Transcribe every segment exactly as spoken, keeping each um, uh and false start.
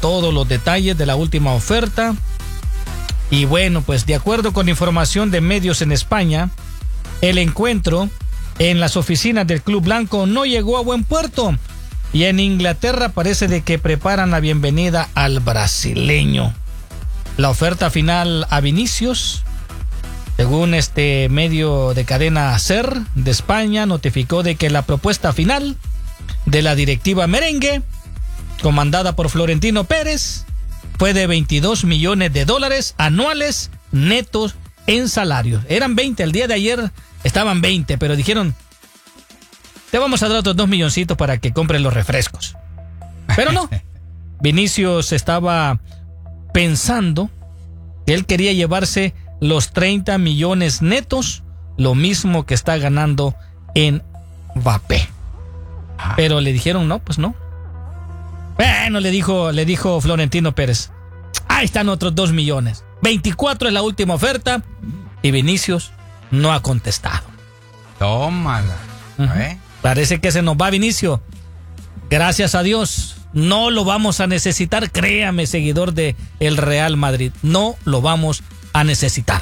todos los detalles de la última oferta. Y bueno, pues de acuerdo con información de medios en España, el encuentro en las oficinas del Club Blanco no llegó a buen puerto. Y en Inglaterra parece de que preparan la bienvenida al brasileño. La oferta final a Vinicius, según este medio de cadena SER de España, notificó de que la propuesta final de la directiva merengue, comandada por Florentino Pérez, fue de veintidós millones de dólares anuales netos en salarios. Eran veinte, el día de ayer estaban veinte, pero dijeron, te vamos a dar otros dos milloncitos para que compren los refrescos. Pero no, Vinicius estaba pensando que él quería llevarse los treinta millones netos, lo mismo que está ganando en Mbappé. Pero le dijeron, no, pues no. Bueno, le dijo, le dijo Florentino Pérez, ahí están otros dos millones. veinticuatro es la última oferta y Vinicius no ha contestado. Tómala. Uh-huh. ¿Eh? Parece que se nos va Vinicius. Gracias a Dios, no lo vamos a necesitar. Créame, seguidor de el Real Madrid, no lo vamos a necesitar.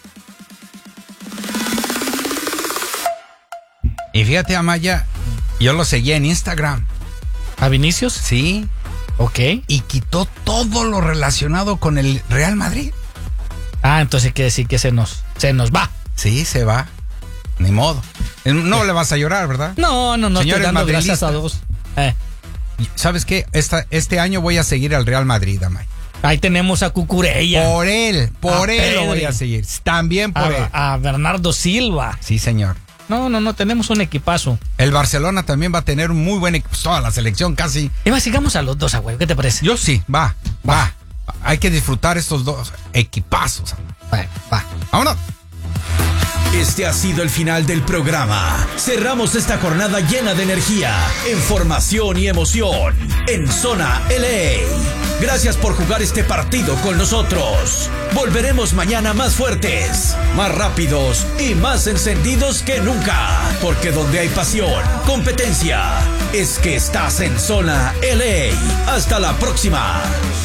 Y fíjate, Amaya, yo lo seguía en Instagram. ¿A Vinicius? Sí. Ok. Y quitó todo lo relacionado con el Real Madrid. Ah, entonces quiere decir que se nos, se nos va. Sí, se va. Ni modo. No le vas a llorar, ¿verdad? No, no, no. Señores, estoy dando madrilistas, gracias a Dios. Eh. ¿Sabes qué? Esta, este año voy a seguir al Real Madrid, Amay. Ahí tenemos a Cucurella. Por él, por a él lo Pedri. voy a seguir. También por a, él. A Bernardo Silva. Sí, señor. No, no, no, tenemos un equipazo. El Barcelona también va a tener un muy buen equipo. Toda la selección casi. Y más, sigamos a los dos, güey. ¿Qué te parece? Yo sí, va, va. va. Hay que disfrutar estos dos equipazos. Va, va. Vámonos. Este ha sido el final del programa. Cerramos esta jornada llena de energía, información y emoción en Zona L A. Gracias por jugar este partido con nosotros. Volveremos mañana más fuertes, más rápidos y más encendidos que nunca. Porque donde hay pasión, competencia, es que estás en Zona L A. Hasta la próxima.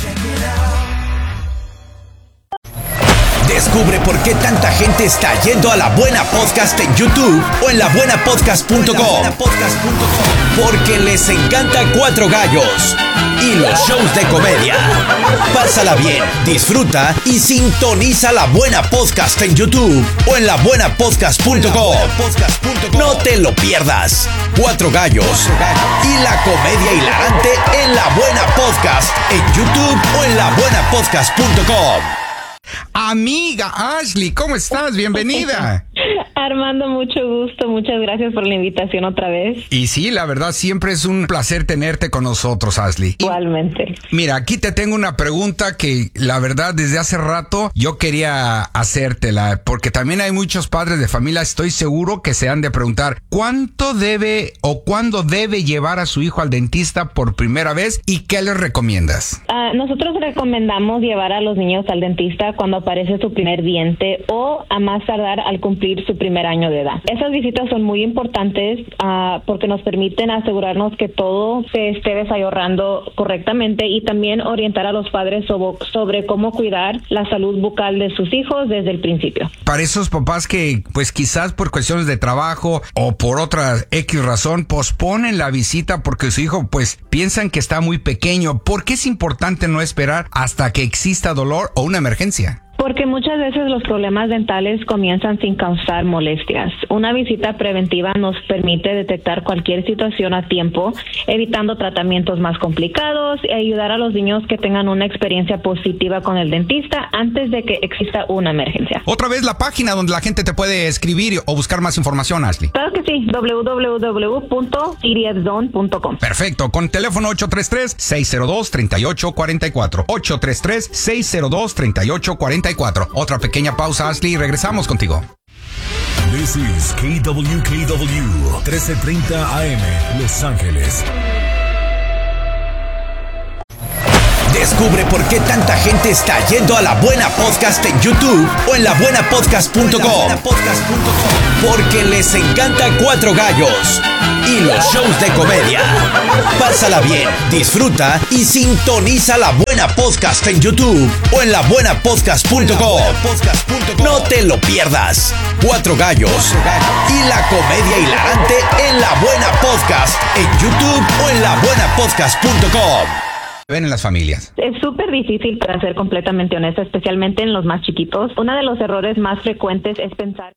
Descubre por qué tanta gente está yendo a La Buena Podcast en YouTube o en la buena podcast punto com. Porque les encanta Cuatro Gallos y los shows de comedia. Pásala bien, disfruta y sintoniza La Buena Podcast en YouTube o en la buena podcast punto com. No te lo pierdas. Cuatro Gallos y la comedia hilarante en La Buena Podcast en YouTube o en la buena podcast punto com. Amiga Ashley, ¿cómo estás? Bienvenida. Armando, mucho gusto, muchas gracias por la invitación otra vez. Y sí, la verdad, siempre es un placer tenerte con nosotros, Ashley. Igualmente. Y mira, aquí te tengo una pregunta que la verdad desde hace rato yo quería hacértela, porque también hay muchos padres de familia, estoy seguro que se han de preguntar, ¿cuánto debe o cuándo debe llevar a su hijo al dentista por primera vez y qué les recomiendas? Uh, nosotros recomendamos llevar a los niños al dentista cuando aparece su primer diente o a más tardar al cumplir su primer año de edad. Esas visitas son muy importantes uh, porque nos permiten asegurarnos que todo se esté desarrollando correctamente y también orientar a los padres sobre, sobre cómo cuidar la salud bucal de sus hijos desde el principio. Para esos papás que pues quizás por cuestiones de trabajo o por otra X razón posponen la visita porque su hijo pues piensan que está muy pequeño, ¿por qué es importante no esperar hasta que exista dolor o una emergencia? Porque muchas veces los problemas dentales comienzan sin causar molestias. Una visita preventiva nos permite detectar cualquier situación a tiempo, evitando tratamientos más complicados y ayudar a los niños que tengan una experiencia positiva con el dentista antes de que exista una emergencia. Otra vez la página donde la gente te puede escribir o buscar más información, Ashley. Claro que sí, doble u doble u doble u punto c d f zone punto com. Perfecto, con teléfono ocho tres tres, seis cero dos, tres ocho cuatro cuatro. ocho tres tres, seis cero dos, tres ocho cuatro cuatro. Otra pequeña pausa, Ashley, y regresamos contigo. This is K W K W, trece treinta A M, Los Ángeles. Descubre por qué tanta gente está yendo a La Buena Podcast en YouTube o en la buena podcast punto com. Porque les encanta Cuatro Gallos y los shows de comedia. Pásala bien, disfruta y sintoniza La Buena Podcast en YouTube o en la buena podcast punto com. No te lo pierdas. Cuatro Gallos y la comedia hilarante en La Buena Podcast en YouTube o en la buena podcast punto com. Ven en las familias. Es súper difícil, para ser completamente honesta, especialmente en los más chiquitos. Uno de los errores más frecuentes es pensar.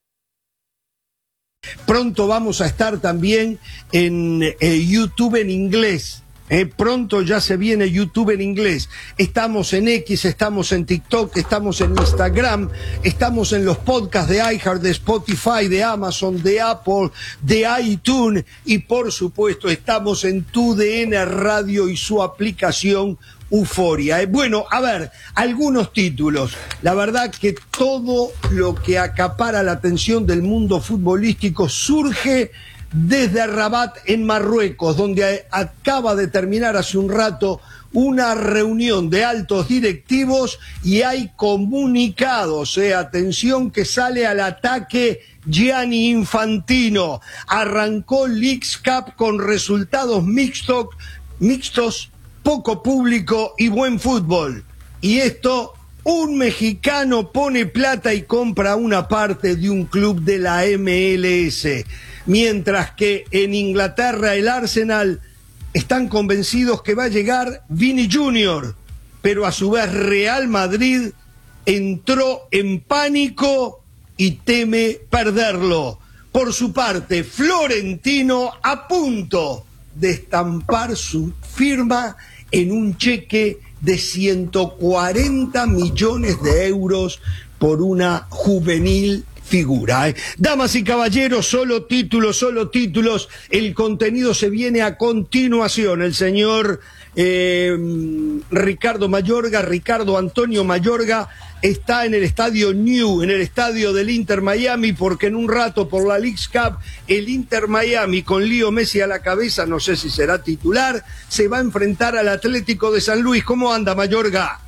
Pronto vamos a estar también en eh, YouTube en inglés. Eh, pronto ya se viene YouTube en inglés. Estamos en X, estamos en TikTok, estamos en Instagram, estamos en los podcasts de iHeart, de Spotify, de Amazon, de Apple, de iTunes y por supuesto estamos en Tu D N Radio y su aplicación Euforia. Eh, bueno, a ver, algunos títulos. La verdad que todo lo que acapara la atención del mundo futbolístico surge desde Rabat en Marruecos, donde acaba de terminar hace un rato una reunión de altos directivos y hay comunicados, eh, atención que sale al ataque Gianni Infantino. Arrancó Leagues Cup con resultados mixtos, mixtos, poco público y buen fútbol. Y esto, un mexicano pone plata y compra una parte de un club de la M L S. Mientras que en Inglaterra el Arsenal están convencidos que va a llegar Vini Junior, pero a su vez Real Madrid entró en pánico y teme perderlo. Por su parte, Florentino a punto de estampar su firma en un cheque de ciento cuarenta millones de euros por una juvenil figura. ¿eh? Damas y caballeros, solo títulos, solo títulos. El contenido se viene a continuación. El señor eh, Ricardo Mayorga, Ricardo Antonio Mayorga, está en el estadio New, en el estadio del Inter Miami, porque en un rato por la Leagues Cup, el Inter Miami con Leo Messi a la cabeza, no sé si será titular, se va a enfrentar al Atlético de San Luis. ¿Cómo anda, Mayorga?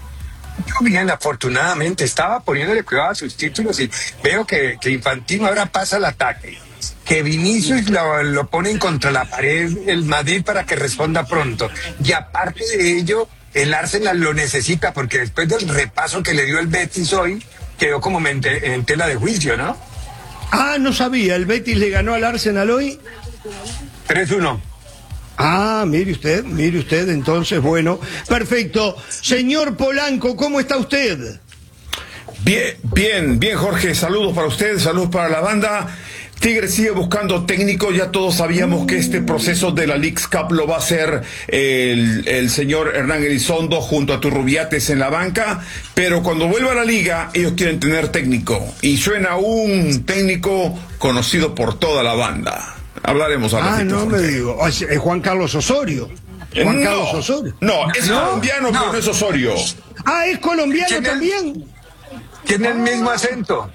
Yo bien, afortunadamente, estaba poniéndole cuidado a sus títulos y veo que, que Infantino ahora pasa al ataque, que Vinicius lo, lo ponen contra la pared el Madrid para que responda pronto, y aparte de ello el Arsenal lo necesita porque después del repaso que le dio el Betis hoy quedó como en, te, en tela de juicio, ¿no? Ah, no sabía, el Betis le ganó al Arsenal hoy tres uno. Ah, mire usted, mire usted, entonces, bueno, perfecto. Señor Polanco, ¿cómo está usted? Bien, bien, bien, Jorge, saludos para usted, saludos para la banda. Tigre sigue buscando técnico, ya todos sabíamos que este proceso de la Leagues Cup lo va a hacer el, el señor Hernán Elizondo junto a Turrubiates en la banca, pero cuando vuelva a la liga ellos quieren tener técnico y suena un técnico conocido por toda la banda. Hablaremos ahora. Ah, no me digo, es Juan Carlos Osorio. Juan no, Carlos Osorio. No, es no, colombiano, no. pero no es Osorio. Ah, es colombiano ¿Tiene, también. Tiene el mismo acento.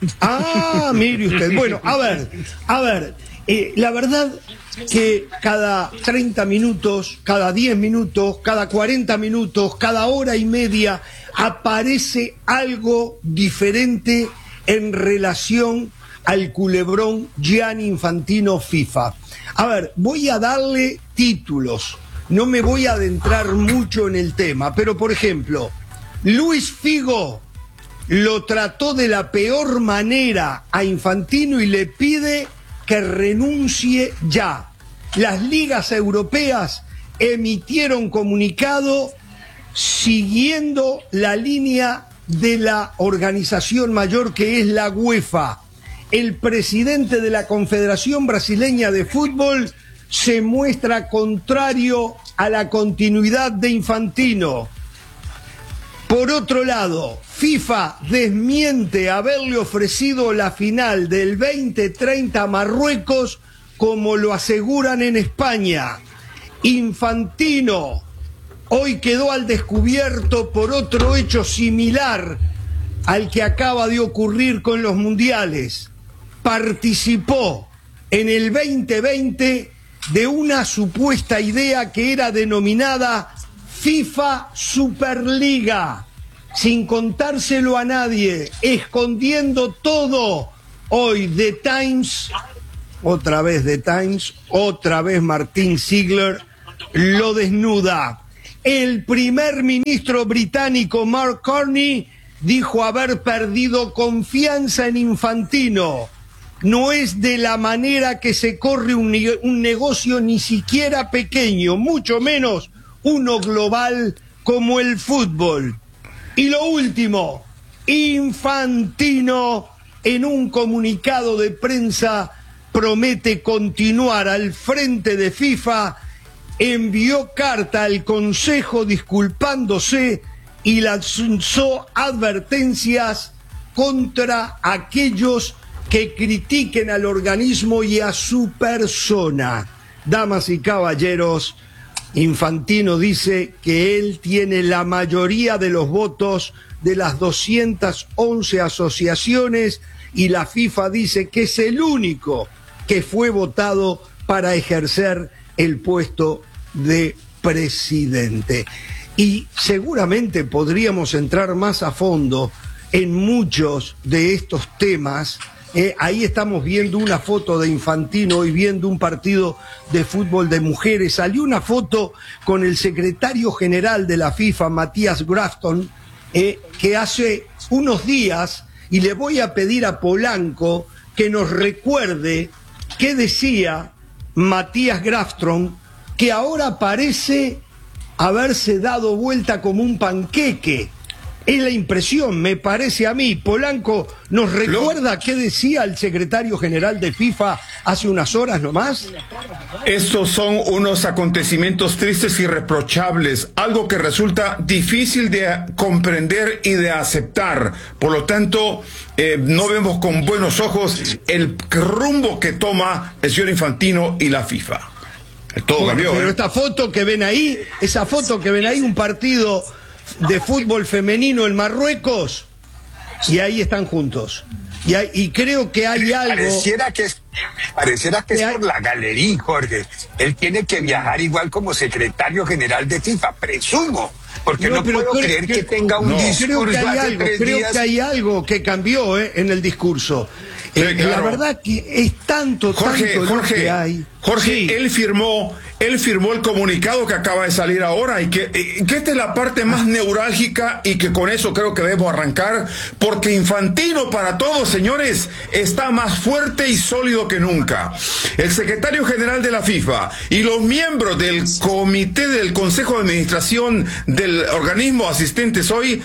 Ah, mire usted. Bueno, a ver, a ver, eh, la verdad que cada treinta minutos, cada diez minutos, cada cuarenta minutos, cada hora y media aparece algo diferente en relación al culebrón Gianni Infantino FIFA. A ver, voy a darle títulos, no me voy a adentrar mucho en el tema, pero por ejemplo, Luis Figo lo trató de la peor manera a Infantino y le pide que renuncie ya. Las ligas europeas emitieron comunicado siguiendo la línea de la organización mayor que es la UEFA. El presidente de la Confederación Brasileña de Fútbol se muestra contrario a la continuidad de Infantino. Por otro lado, FIFA desmiente haberle ofrecido la final del veinte treinta a Marruecos como lo aseguran en España. Infantino hoy quedó al descubierto por otro hecho similar al que acaba de ocurrir con los mundiales. Participó en el veinte veinte de una supuesta idea que era denominada FIFA Superliga, sin contárselo a nadie, escondiendo todo. Hoy The Times, otra vez The Times, otra vez Martin Ziegler lo desnuda. El primer ministro británico Mark Carney dijo haber perdido confianza en Infantino. No es de la manera que se corre un, un negocio ni siquiera pequeño, mucho menos uno global como el fútbol. Y lo último, Infantino en un comunicado de prensa promete continuar al frente de FIFA, envió carta al Consejo disculpándose y lanzó advertencias contra aquellos que critiquen al organismo y a su persona. Damas y caballeros, Infantino dice que él tiene la mayoría de los votos de las doscientas once asociaciones y la FIFA dice que es el único que fue votado para ejercer el puesto de presidente. Y seguramente podríamos entrar más a fondo en muchos de estos temas. Eh, ahí estamos viendo una foto de Infantino y viendo un partido de fútbol de mujeres. Salió una foto con el secretario general de la FIFA, Matías Grafton, eh, que hace unos días, y le voy a pedir a Polanco que nos recuerde qué decía Matías Grafton, que ahora parece haberse dado vuelta como un panqueque. Es la impresión, me parece a mí. Polanco, ¿nos recuerda qué decía el secretario general de FIFA hace unas horas nomás? Estos son unos acontecimientos tristes y reprochables, algo que resulta difícil de comprender y de aceptar. Por lo tanto, eh, no vemos con buenos ojos el rumbo que toma el señor Infantino y la FIFA. Todo bueno, cambió. Pero ¿eh? esta foto que ven ahí, esa foto que ven ahí, un partido de fútbol femenino en Marruecos, y ahí están juntos. Y, hay, y creo que hay algo... Pareciera que es, pareciera que es hay... por la galería, Jorge. Él tiene que viajar igual como secretario general de FIFA, presumo. Porque no, no puedo creo, creer que, que tenga un no, discurso creo que hay hace algo, tres creo días. que hay algo que cambió eh, en el discurso. Sí, eh, claro. La verdad que es tanto, Jorge, tanto Jorge, lo que hay. Jorge, Sí. él firmó, él firmó el comunicado que acaba de salir ahora y que, y que esta es la parte más neurálgica y que con eso creo que debemos arrancar, porque Infantino para todos, señores, está más fuerte y sólido que nunca. El secretario general de la FIFA y los miembros del comité del Consejo de Administración del organismo asistentes hoy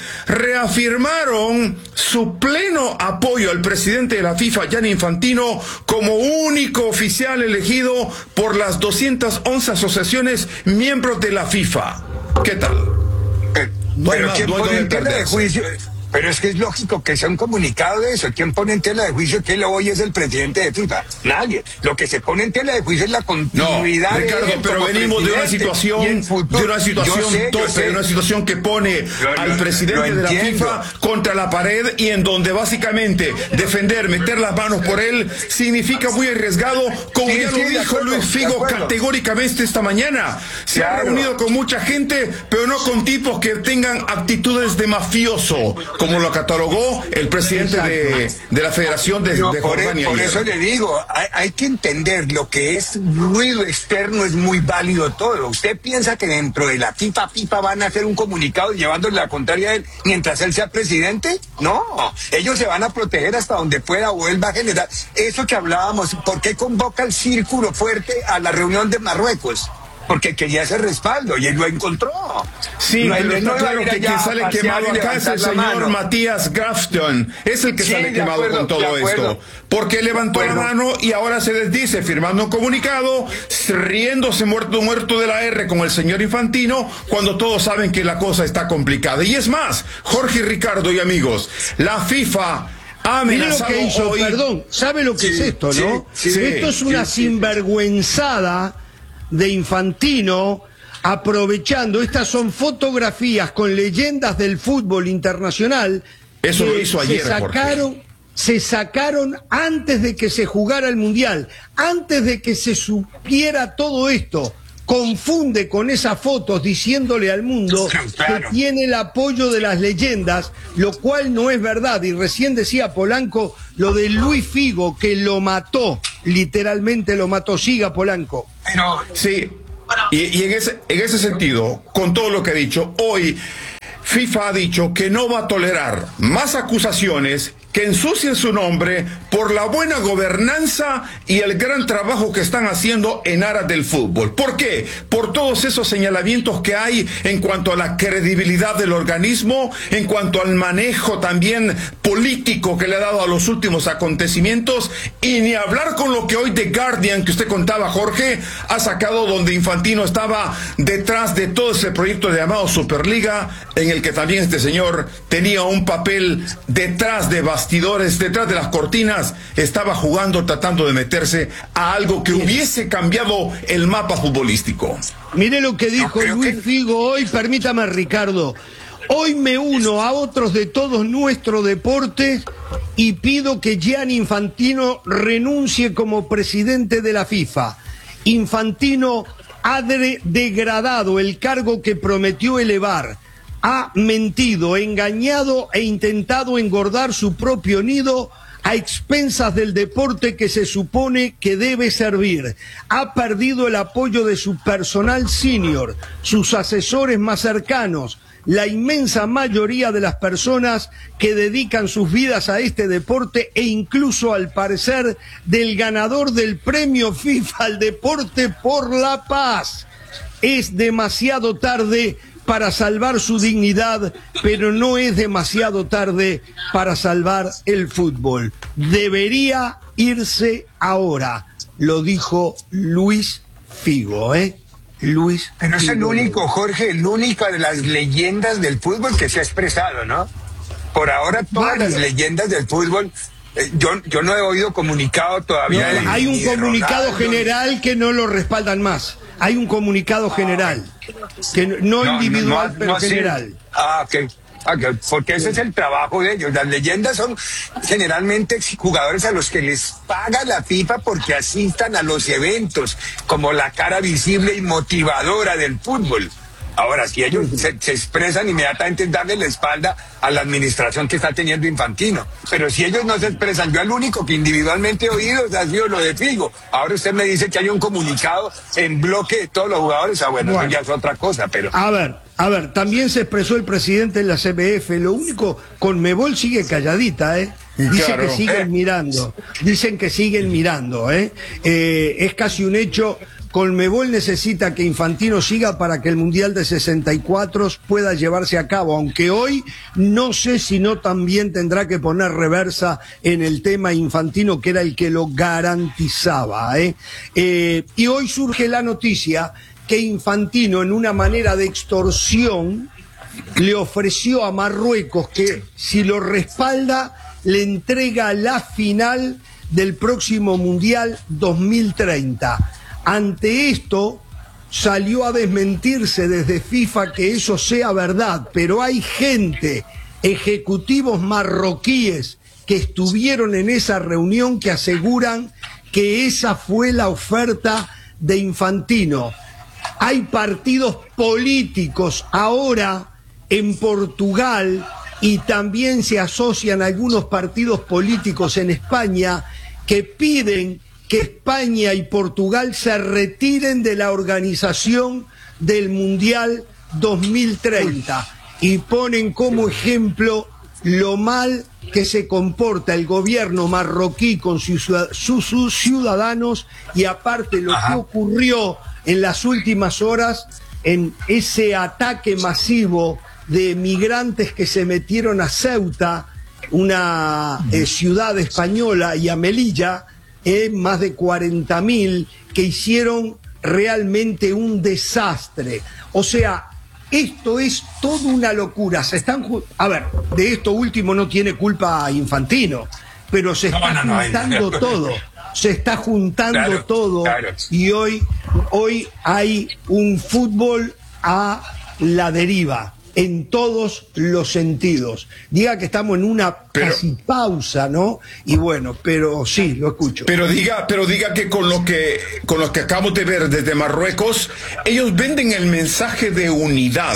reafirmaron su pleno apoyo al presidente de la FIFA, Gianni Infantino, como único oficial elegido por las doscientas once asociaciones miembros de la FIFA. ¿Qué tal? Eh, No hay pero más, ¿quién no hay pone donde en tela de perderse. juicio? Pero es que es lógico que sea un comunicado de eso. ¿Quién pone en tela de juicio que él hoy es el presidente de FIFA? Nadie. Lo que se pone en tela de juicio es la No, continuidad. Ricardo, de él pero como venimos de una presidente y situación, el futuro. de una situación Yo sé, yo tope, sé. de una situación que pone Lo- al lo- presidente lo de la entiendo. FIFA contra la pared y en donde básicamente defender, meter las manos por él significa muy arriesgado, como Sí, ya sí, lo de dijo acuerdo, Luis de Figo acuerdo. categóricamente esta mañana. Se ha Claro. reunido con mucha gente, pero no con tipos que tengan actitudes de mafioso, como lo catalogó el presidente de, de la Federación de, No, de por, Jordania. por ayer. eso le digo, hay, hay que entender lo que es ruido externo, es muy válido todo. ¿Usted piensa que dentro de la FIFA, FIFA van a hacer un comunicado llevándole la contraria a él mientras él sea presidente? No, ellos se van a proteger hasta donde pueda o él va a generar. Eso que hablábamos, ¿por qué convoca el círculo fuerte a la reunión de Marruecos? Porque quería ese respaldo y él lo encontró. Sí, No, pero él está no iba a claro ir que allá quien a sale pasear quemado y acá es el levantar la señor mano. Matías Grafton. Es el que Sí, sale de quemado acuerdo, con todo de acuerdo. esto. Porque levantó De la acuerdo. mano y ahora se desdice, firmando un comunicado, riéndose muerto muerto de la R con el señor Infantino, cuando todos saben que la cosa está complicada. Y es más, Jorge y Ricardo y amigos, la FIFA ha Mire lo amenazado que hizo, hoy. perdón, ¿sabe lo que Sí, es esto, sí, no? sí, esto es una sí, sí. sinvergüenzada de Infantino, aprovechando, estas son fotografías con leyendas del fútbol internacional. Eso que lo hizo ayer, se sacaron, se sacaron antes de que se jugara el Mundial, antes de que se supiera todo esto, confunde con esas fotos diciéndole al mundo Claro. que tiene el apoyo de las leyendas, lo cual no es verdad. Y recién decía Polanco lo de Luis Figo, que lo mató, literalmente lo mató. Siga, Polanco. Pero Sí, y, y en, ese, en ese sentido, con todo lo que he dicho, hoy FIFA ha dicho que no va a tolerar más acusaciones que ensucien su nombre por la buena gobernanza y el gran trabajo que están haciendo en aras del fútbol. ¿Por qué? Por todos esos señalamientos que hay en cuanto a la credibilidad del organismo, en cuanto al manejo también político que le ha dado a los últimos acontecimientos, y ni hablar con lo que hoy The Guardian, que usted contaba, Jorge, ha sacado, donde Infantino estaba detrás de todo ese proyecto llamado Superliga, en el que también este señor tenía un papel detrás de bastidores, detrás de las cortinas, estaba jugando, tratando de meterse a algo que hubiese cambiado el mapa futbolístico. Mire lo que dijo creo Luis que- Figo hoy, permítame, Ricardo. Hoy me uno a otros de todos nuestro deporte y pido que Gianni Infantino renuncie como presidente de la FIFA. Infantino ha de- degradado el cargo que prometió elevar. Ha mentido, engañado e intentado engordar su propio nido a expensas del deporte que se supone que debe servir. Ha perdido el apoyo de su personal senior, sus asesores más cercanos, la inmensa mayoría de las personas que dedican sus vidas a este deporte e incluso, al parecer, del ganador del premio FIFA al deporte por la paz. Es demasiado tarde para salvar su dignidad, pero no es demasiado tarde para salvar el fútbol. Debería irse ahora, lo dijo Luis Figo, ¿eh? Luis Pero es el Figo. único, Jorge, el único de las leyendas del fútbol que se ha expresado, ¿no? Por ahora todas Varios. las leyendas del fútbol, eh, yo, yo no he oído comunicado todavía. No, de- hay un ni de comunicado Ronaldo, general que no lo respaldan más. Hay un comunicado general, que no, no individual, no, pero no, sí. general. Ah, ok. Ok, porque ese es el trabajo de ellos. Las leyendas son generalmente jugadores a los que les paga la FIFA porque asistan a los eventos, como la cara visible y motivadora del fútbol. Ahora, si ellos se, se expresan, inmediatamente es darle la espalda a la administración que está teniendo Infantino. Pero si ellos no se expresan, yo el único que individualmente he oído ha sido lo de Figo. Ahora usted me dice que hay un comunicado en bloque de todos los jugadores. Ah, bueno, Bueno. eso ya es otra cosa, pero... A ver, a ver, también se expresó el presidente de la C B F. Lo único, Conmebol sigue calladita, ¿eh? Dice Claro. que siguen Eh. mirando. Dicen que siguen mirando, ¿eh? Eh, Es casi un hecho. Conmebol necesita que Infantino siga para que el Mundial de sesenta y cuatro pueda llevarse a cabo, aunque hoy no sé si no también tendrá que poner reversa en el tema Infantino, que era el que lo garantizaba, ¿eh? Eh, y hoy surge la noticia que Infantino, en una manera de extorsión, le ofreció a Marruecos que, si lo respalda, le entrega la final del próximo Mundial dos mil treinta. Ante esto, salió a desmentirse desde FIFA que eso sea verdad, pero hay gente, ejecutivos marroquíes, que estuvieron en esa reunión, que aseguran que esa fue la oferta de Infantino. Hay partidos políticos ahora en Portugal y también se asocian algunos partidos políticos en España que piden que España y Portugal se retiren de la organización del Mundial dos mil treinta y ponen como ejemplo lo mal que se comporta el gobierno marroquí con sus, sus, sus ciudadanos, y aparte lo Ajá. que ocurrió en las últimas horas en ese ataque masivo de migrantes que se metieron a Ceuta, una eh, ciudad española, y a Melilla, eh, más de cuarenta mil, que hicieron realmente un desastre. O sea, esto es toda una locura. Se están ju- a ver, de esto último no tiene culpa Infantino, pero se está No, no, no, juntando no. todo. Se está juntando Claro, todo, claro. y hoy, hoy hay un fútbol a la deriva. en todos los sentidos. Diga que estamos en una pero, casi pausa, ¿no? Y bueno, pero sí, lo escucho. Pero diga, pero diga que con lo que con lo que acabamos de ver desde Marruecos, ellos venden el mensaje de unidad,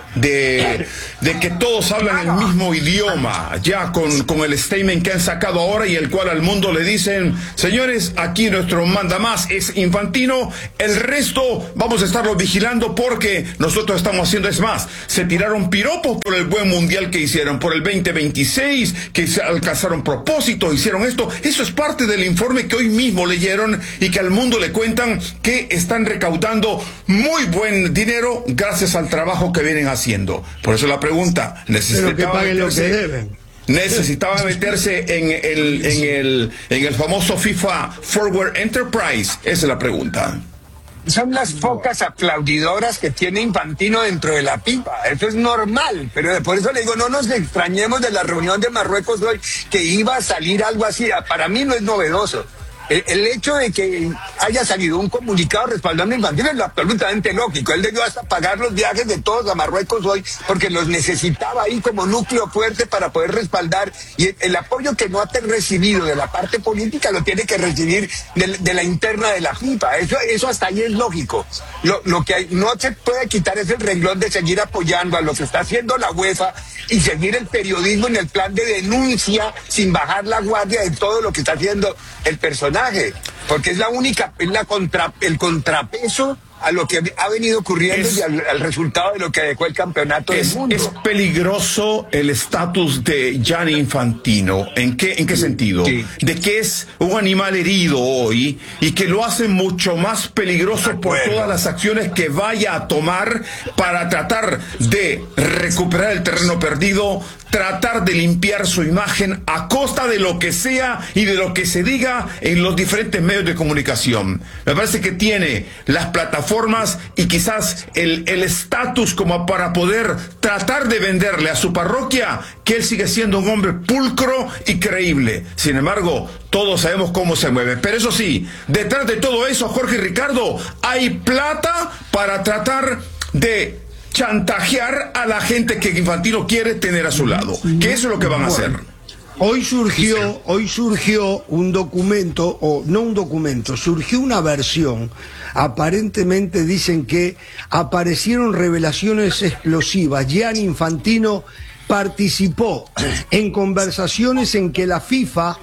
de, de que todos hablan el mismo idioma, ya con, con el statement que han sacado ahora y el cual al mundo le dicen, señores, aquí nuestro mandamás es Infantino, el resto vamos a estarlo vigilando porque nosotros estamos haciendo, es más, se tiraron piropos por el buen mundial que hicieron, por el veinte veintiséis, que se alcanzaron propósitos, hicieron esto. Eso es parte del informe que hoy mismo leyeron y que al mundo le cuentan que están recaudando muy buen dinero gracias al trabajo que vienen haciendo. Por eso la pregunta, Pero que paguen lo que deben. Necesitaba meterse en el, en el, en el famoso FIFA Forward Enterprise. Esa es la pregunta. Son las pocas aplaudidoras que tiene Infantino dentro de la pipa. Eso es normal, pero por eso le digo, no nos extrañemos de la reunión de Marruecos hoy, que iba a salir algo así. Para mí no es novedoso. El, el hecho de que haya salido un comunicado respaldando a Infantino es absolutamente lógico. Él debió hasta pagar los viajes de todos a Marruecos hoy porque los necesitaba ahí como núcleo fuerte para poder respaldar. Y el, el apoyo que no ha recibido de la parte política lo tiene que recibir de, de la interna de la FIFA. Eso, eso hasta ahí es lógico. Lo, lo que hay, no se puede quitar es el renglón de seguir apoyando a lo que está haciendo la UEFA y seguir el periodismo en el plan de denuncia sin bajar la guardia de todo lo que está haciendo el personaje. Porque es la única, es la contra, el contrapeso a lo que ha venido ocurriendo es, y al, al resultado de lo que dejó el campeonato es, del mundo. Es peligroso el estatus de Gianni Infantino. ¿En qué, en qué sentido? Sí. De que es un animal herido hoy y que lo hace mucho más peligroso por todas las acciones que vaya a tomar para tratar de recuperar el terreno perdido, tratar de limpiar su imagen a costa de lo que sea y de lo que se diga en los diferentes medios de comunicación. Me parece que tiene las plataformas y quizás el el estatus como para poder tratar de venderle a su parroquia que él sigue siendo un hombre pulcro y creíble. Sin embargo, todos sabemos cómo se mueve. Pero eso sí, detrás de todo eso, Jorge y Ricardo, hay plata para tratar de chantajear a la gente que Infantino quiere tener a su lado. Que eso es lo que van a hacer. Hoy surgió, hoy surgió un documento, o no un documento, surgió una versión. Aparentemente dicen que aparecieron revelaciones explosivas. Gianni Infantino participó en conversaciones en que la FIFA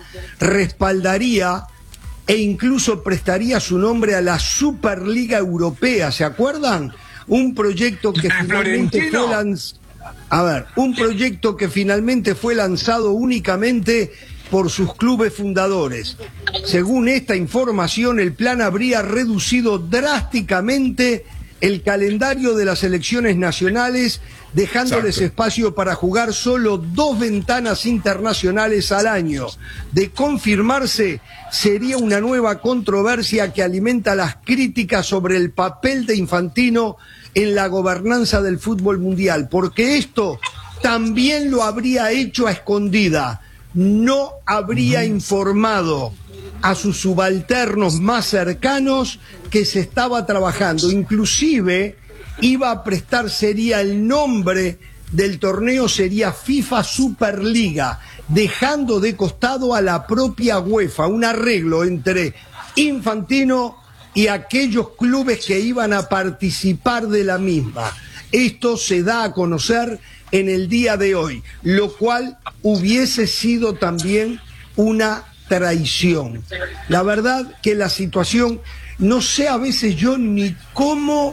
respaldaría e incluso prestaría su nombre a la Superliga Europea. ¿Se acuerdan? Un proyecto que finalmente fue lanzado. A ver, un proyecto que finalmente fue lanzado únicamente por sus clubes fundadores. Según esta información, el plan habría reducido drásticamente el calendario de las selecciones nacionales, dejándoles Exacto. espacio para jugar solo dos ventanas internacionales al año. De confirmarse, sería una nueva controversia que alimenta las críticas sobre el papel de Infantino en la gobernanza del fútbol mundial, porque esto también lo habría hecho a escondida, no habría informado a sus subalternos más cercanos que se estaba trabajando, inclusive iba a prestar, sería el nombre del torneo, sería FIFA Superliga, dejando de costado a la propia UEFA, un arreglo entre Infantino y aquellos clubes que iban a participar de la misma. Esto se da a conocer en el día de hoy, lo cual hubiese sido también una traición. La verdad que la situación, no sé a veces yo ni cómo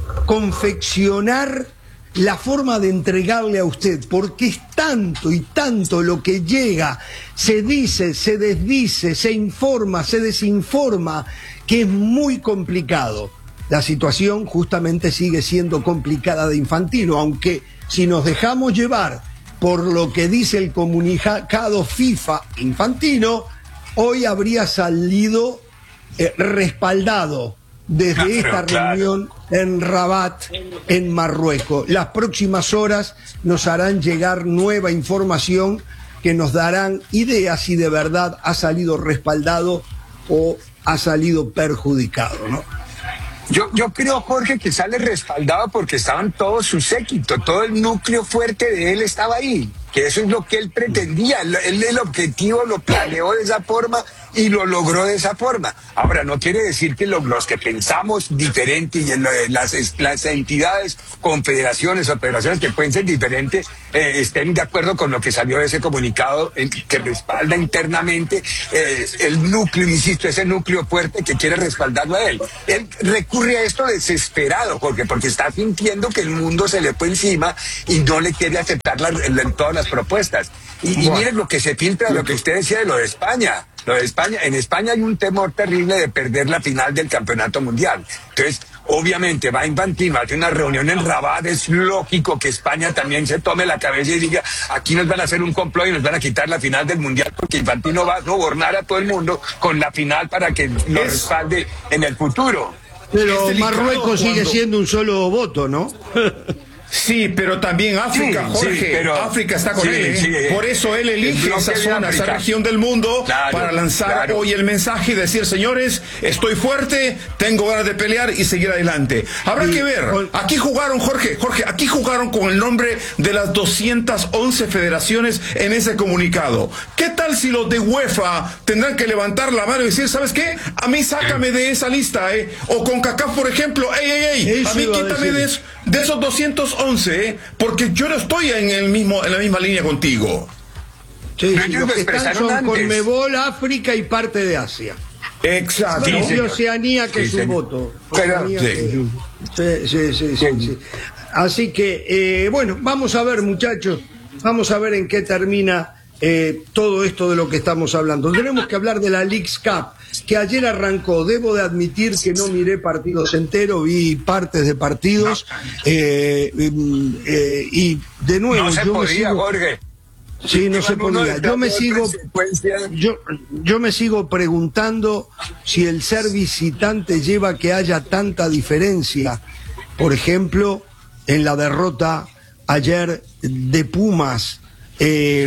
confeccionar la forma de entregarle a usted, porque es tanto y tanto lo que llega, se dice, se desdice, se informa, se desinforma, que es muy complicado. La situación justamente sigue siendo complicada de Infantino, aunque si nos dejamos llevar por lo que dice el comunicado FIFA Infantino, hoy habría salido eh, respaldado desde esta reunión en Rabat, en Marruecos. Las próximas horas nos harán llegar nueva información que nos darán ideas si de verdad ha salido respaldado o ha salido perjudicado, ¿no? Yo, yo creo, Jorge, que sale respaldado porque estaban todos su séquito, todo el núcleo fuerte de él estaba ahí, que eso es lo que él pretendía, él, él el objetivo lo planeó de esa forma y lo logró de esa forma. Ahora, no quiere decir que los, los que pensamos diferente y en las, las entidades, confederaciones o federaciones que pueden ser diferentes, eh, estén de acuerdo con lo que salió de ese comunicado eh, que respalda internamente eh, el núcleo, insisto, ese núcleo fuerte que quiere respaldarlo a él. Él recurre a esto desesperado, Jorge, porque está sintiendo que el mundo se le fue encima y no le quiere aceptar la, la, todas las propuestas. Y, bueno. y miren lo que se filtra, lo que usted decía de lo de España. Lo de España, en España hay un temor terrible de perder la final del campeonato mundial. Entonces, obviamente, va Infantino, hace una reunión en Rabat, es lógico que España también se tome la cabeza y diga, aquí nos van a hacer un complot y nos van a quitar la final del mundial, porque Infantino va a sobornar a todo el mundo con la final para que lo es... respalde en el futuro. Pero Marruecos sigue cuando... siendo un solo voto, ¿no? Sí, pero también África, sí, Jorge, sí, pero, África está con sí, él, ¿eh? sí, Por eso él elige esa zona, esa región del mundo, claro, para lanzar claro. hoy el mensaje y decir, señores, estoy fuerte, tengo ganas de pelear y seguir adelante. Habrá y, que ver, aquí jugaron, Jorge, Jorge, aquí jugaron con el nombre de las doscientas once federaciones en ese comunicado. ¿Qué tal si los de UEFA tendrán que levantar la mano y decir, ¿sabes qué? A mí sácame de esa lista, ¿eh? O con CACAF, por ejemplo, ey, ey, ey, a mí quítame de, de esos doscientos once, ¿eh? Porque yo no estoy en el mismo en la misma línea contigo. Sí, sí, los que están son Conmebol, África y parte de Asia. Exacto. Y sí, Oceanía, que sí, es un señor. voto. Pero, sí. Que, sí, sí, sí, sí, sí. Así que, eh, bueno, vamos a ver, muchachos, vamos a ver en qué termina eh, todo esto de lo que estamos hablando. Tenemos que hablar de la Leagues Cup, que ayer arrancó. Debo de admitir que no miré partidos enteros, vi partes de partidos. Eh, eh, y de nuevo, no se yo podía, me sigo, Jorge. Sí, no se podía. Yo me sigo, yo, yo me sigo preguntando si el ser visitante lleva a que haya tanta diferencia. Por ejemplo, en la derrota ayer de Pumas, eh,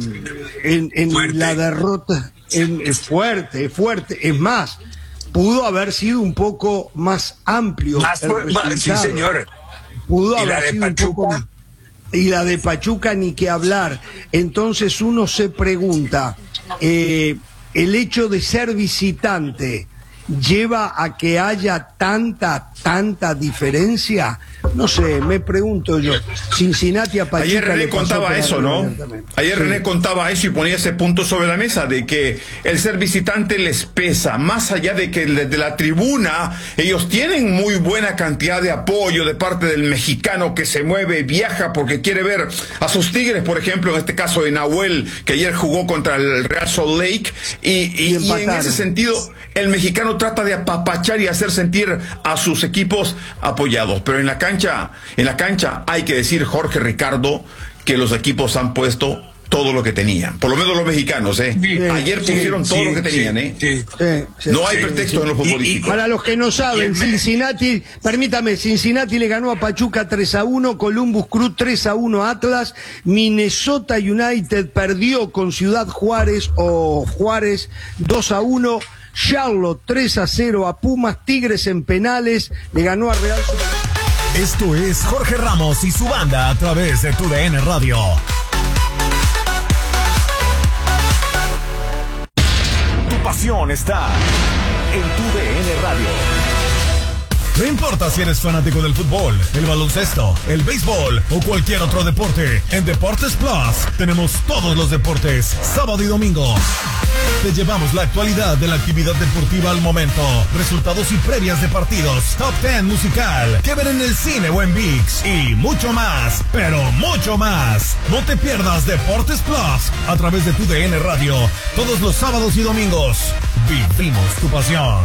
en, en la derrota. Es fuerte, es fuerte. Es más, pudo haber sido un poco más amplio. Más, el más sí, señor. Pudo haber sido un poco más. Y la de Pachuca ni que hablar. Entonces uno se pregunta, eh, el hecho de ser visitante lleva a que haya tanta, tanta diferencia. No sé, me pregunto yo. Cincinnati a Pachuca. Ayer René contaba eso, ¿no? Ayer sí. René contaba eso y ponía ese punto sobre la mesa de que el ser visitante les pesa, más allá de que desde la tribuna ellos tienen muy buena cantidad de apoyo de parte del mexicano que se mueve, viaja porque quiere ver a sus Tigres, por ejemplo, en este caso de Nahuel, que ayer jugó contra el Real Salt Lake, y, y, y, y en ese sentido el mexicano trata de apapachar y hacer sentir a sus equipos apoyados, pero en la cancha, en la cancha hay que decir, Jorge, Ricardo, que los equipos han puesto todo lo que tenían, por lo menos los mexicanos, ¿eh? Sí, ayer pusieron sí, todo sí, lo que tenían, ¿eh? Sí, sí, no hay sí, pretexto sí. en los futbolísticos. Para los que no saben, Cincinnati, permítame, Cincinnati le ganó a Pachuca tres a uno, Columbus Crew tres a uno a Atlas, Minnesota United perdió con Ciudad Juárez o Juárez dos a uno, Charlotte tres a cero a Pumas, Tigres en penales le ganó a Real. Esto es Jorge Ramos y su banda a través de tu D N Radio. Tu pasión está en tu D N Radio. No importa si eres fanático del fútbol, el baloncesto, el béisbol o cualquier otro deporte, en Deportes Plus tenemos todos los deportes, sábado y domingo. Te llevamos la actualidad de la actividad deportiva al momento, resultados y previas de partidos, top ten musical, que ver en el cine o en ViX y mucho más, pero mucho más. No te pierdas Deportes Plus a través de tu D N Radio, todos los sábados y domingos. Vivimos tu pasión.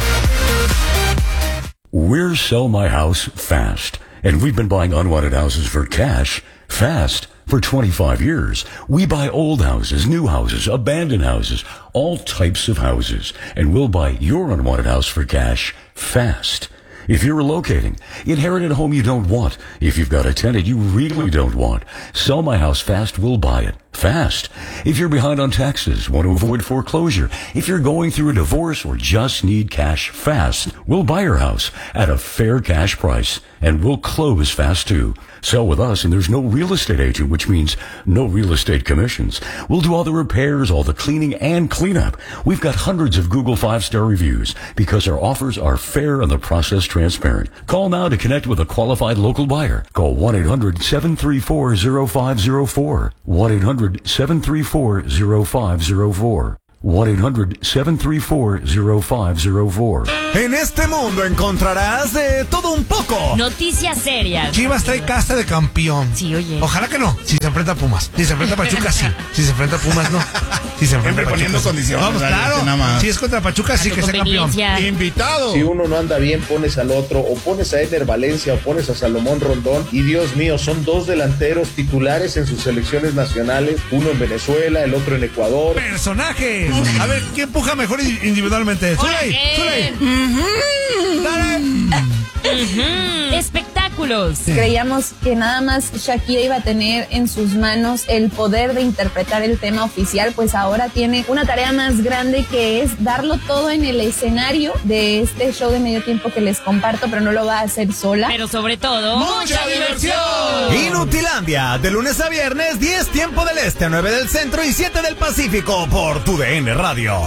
We're Sell My House Fast, and we've been buying unwanted houses for cash fast for twenty-five years. We buy old houses, new houses, abandoned houses, all types of houses, and we'll buy your unwanted house for cash fast. If you're relocating, inherit a home you don't want, if you've got a tenant you really don't want, Sell My House Fast will buy it fast. If you're behind on taxes, want to avoid foreclosure, if you're going through a divorce or just need cash fast, we'll buy your house at a fair cash price, and we'll close fast too. Sell with us and there's no real estate agent, which means no real estate commissions. We'll do all the repairs, all the cleaning and cleanup. We've got hundreds of Google five-star reviews because our offers are fair and the process transparent. Call now to connect with a qualified local buyer. Call one eight hundred seven three four zero five zero four. one eight hundred seven three four zero five zero four. one eight hundred seven three four zero five zero four. En este mundo encontrarás de todo un poco. Noticias serias. Chivas trae casta de campeón. Sí, oye. Ojalá que no. Si se enfrenta a Pumas. Si se enfrenta a Pachuca, sí. Si se enfrenta a Pumas, no. Si se enfrenta a Pachuca, poniendo sí. condiciones. Vamos, claro. Nada más. Si es contra Pachuca, sí que sea campeón. Invitado. Si uno no anda bien, pones al otro. O pones a Eder Valencia o pones a Salomón Rondón. Y Dios mío, son dos delanteros titulares en sus selecciones nacionales. Uno en Venezuela, el otro en Ecuador. Personajes. A ver, ¿quién empuja mejor individualmente? Zuley, Zuley. Uh-huh. Dale. Uh-huh. Espectáculos. Creíamos que nada más Shakira iba a tener en sus manos el poder de interpretar el tema oficial, pues ahora tiene una tarea más grande, que es darlo todo en el escenario de este show de medio tiempo que les comparto, pero no lo va a hacer sola. Pero sobre todo, ¡mucha diversión! Inutilandia, de lunes a viernes, diez tiempo del este, nueve del centro y siete del Pacífico, por tu D N Radio.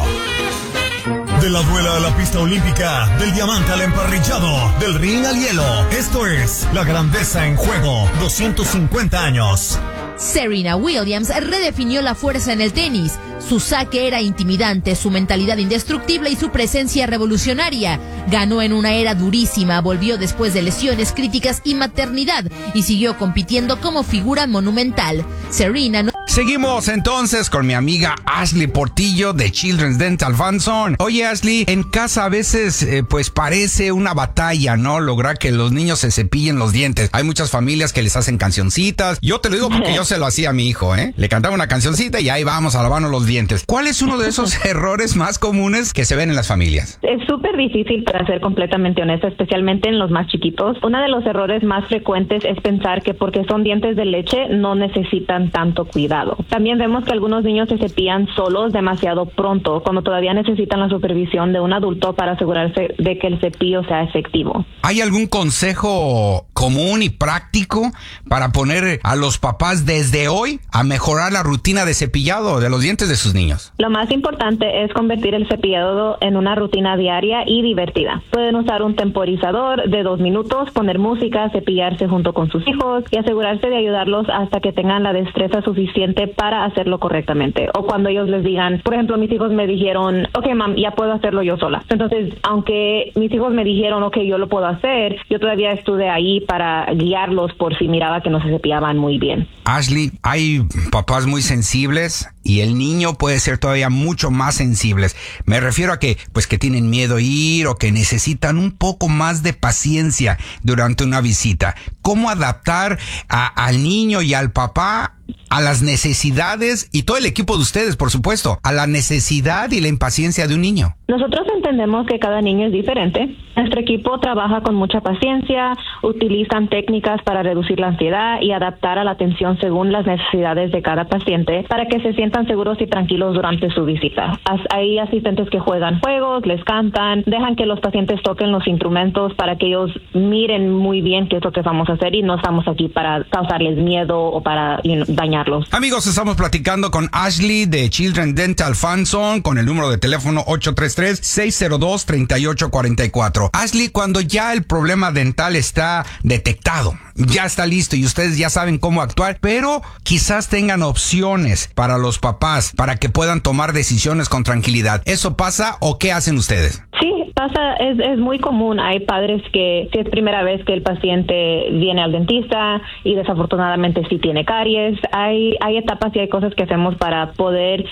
De la duela a la pista olímpica, del diamante al emparrillado, del ring al hielo. Esto es La Grandeza en Juego, doscientos cincuenta años. Serena Williams redefinió la fuerza en el tenis. Su saque era intimidante, su mentalidad indestructible y su presencia revolucionaria. Ganó en una era durísima, volvió después de lesiones críticas y maternidad y siguió compitiendo como figura monumental. Serena no... Seguimos entonces con mi amiga Ashley Portillo de Children's Dental Fund Zone. Oye, Ashley, en casa a veces eh, pues parece una batalla, ¿no? Lograr que los niños se cepillen los dientes. Hay muchas familias que les hacen cancioncitas. Yo te lo digo porque yo se lo hacía a mi hijo, ¿eh? Le cantaba una cancioncita y ahí vamos a lavarnos los dientes. ¿Cuál es uno de esos errores más comunes que se ven en las familias? Es súper difícil, para ser completamente honesta, especialmente en los más chiquitos. Uno de los errores más frecuentes es pensar que porque son dientes de leche no necesitan tanto cuidado. También vemos que algunos niños se cepillan solos demasiado pronto, cuando todavía necesitan la supervisión de un adulto para asegurarse de que el cepillo sea efectivo. ¿Hay algún consejo común y práctico para poner a los papás desde hoy a mejorar la rutina de cepillado de los dientes de sus niños? Lo más importante es convertir el cepillado en una rutina diaria y divertida. Pueden usar un temporizador de dos minutos, poner música, cepillarse junto con sus hijos y asegurarse de ayudarlos hasta que tengan la destreza suficiente para hacerlo correctamente. O cuando ellos les digan, por ejemplo, mis hijos me dijeron, ok, mam, ya puedo hacerlo yo sola. Entonces, aunque mis hijos me dijeron, ok, yo lo puedo hacer, yo todavía estuve ahí para guiarlos por si miraba que no se cepillaban muy bien. Ashley, hay papás muy sensibles y el niño puede ser todavía mucho más sensibles. Me refiero a que, pues, que tienen miedo a ir o que necesitan un poco más de paciencia durante una visita. ¿Cómo adaptar a, al niño y al papá a las necesidades, y todo el equipo de ustedes, por supuesto, a la necesidad y la impaciencia de un niño? Nosotros entendemos que cada niño es diferente. Nuestro equipo trabaja con mucha paciencia, utilizan técnicas para reducir la ansiedad y adaptar a la atención según las necesidades de cada paciente para que se sientan seguros y tranquilos durante su visita. Hay asistentes que juegan juegos, les cantan, dejan que los pacientes toquen los instrumentos para que ellos miren muy bien qué es lo que vamos a hacer y no estamos aquí para causarles miedo o para you know, dañarlos. Amigos, estamos platicando con Ashley de Children's Dental Fund Zone con el número de teléfono ocho tres tres, seis cero dos, tres ocho cuatro cuatro. Ashley, cuando ya el problema dental está detectado, ya está listo y ustedes ya saben cómo actuar, pero quizás tengan opciones para los papás para que puedan tomar decisiones con tranquilidad. ¿Eso pasa o qué hacen ustedes? Sí, pasa, es, es muy común. Hay padres que, si es primera vez que el paciente viene al dentista y desafortunadamente sí tiene caries, hay, hay etapas y hay cosas que hacemos para poder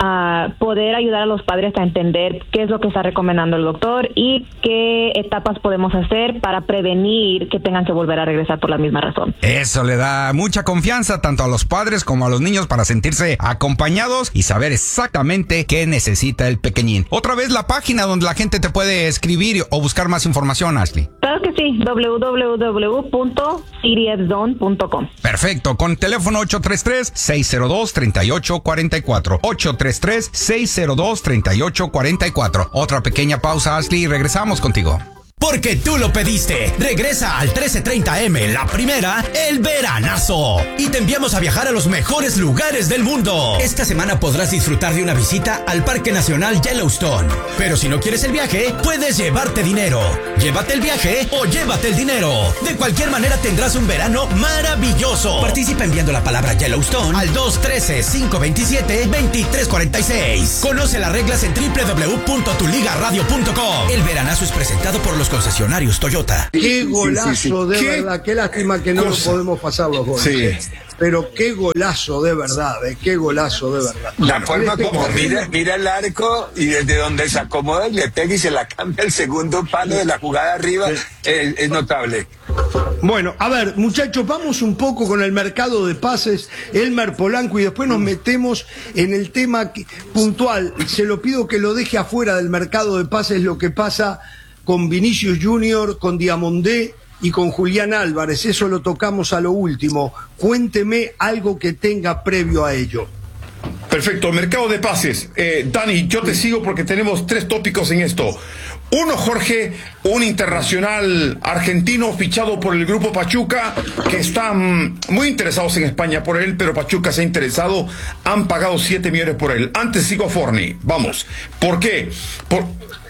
uh, poder ayudar a los padres a entender qué es lo que está recomendando el doctor y qué etapas podemos hacer para prevenir que tengan que volver a regresar por la misma razón. Eso le da mucha confianza tanto a los padres como a los niños para sentirse acompañados y saber exactamente qué necesita el pequeñín. Otra vez la página donde la gente te puede escribir o buscar más información, Ashley. Claro que sí, doble u doble u doble u punto c d f zone punto com. Perfecto, con teléfono ocho tres tres, seis cero dos, tres ocho cuatro cuatro. ocho tres tres, seis cero dos, tres ocho cuatro cuatro. Otra pequeña pausa, Ashley, y regresamos contigo. Porque tú lo pediste. Regresa al trece treinta eme, la primera, el veranazo. Y te enviamos a viajar a los mejores lugares del mundo. Esta semana podrás disfrutar de una visita al Parque Nacional Yellowstone. Pero si no quieres el viaje, puedes llevarte dinero. Llévate el viaje o llévate el dinero. De cualquier manera tendrás un verano maravilloso. Participa enviando la palabra Yellowstone al dos uno tres, cinco dos siete, dos tres cuatro seis. Conoce las reglas en doble u doble u doble u punto tu liga radio punto com. El veranazo es presentado por los concesionarios Toyota. Qué golazo, sí, sí, sí. de ¿Qué verdad. Qué lástima que no cosa? lo podemos pasar los goles. Sí. Pero qué golazo de verdad, eh, qué golazo de verdad. La forma Este como partido- mira, mira el arco y desde donde se acomoda y le pega y se la cambia el segundo palo de la jugada arriba, es, es notable. Bueno, a ver, muchachos, vamos un poco con el mercado de pases, Elmer Polanco, y después nos metemos en el tema que- puntual. Se lo pido que lo deje afuera del mercado de pases, lo que pasa con Vinicius Junior, con Diamondé y con Julián Álvarez. Eso lo tocamos a lo último. Cuénteme algo que tenga previo a ello. Perfecto, mercado de pases. Eh, Dani, yo te sigo porque tenemos tres tópicos en esto. Uno, Jorge, un internacional argentino fichado por el grupo Pachuca, que están muy interesados en España por él, pero Pachuca se ha interesado, han pagado siete millones por él. Antes sigo a Forni, vamos. ¿Por qué? Por,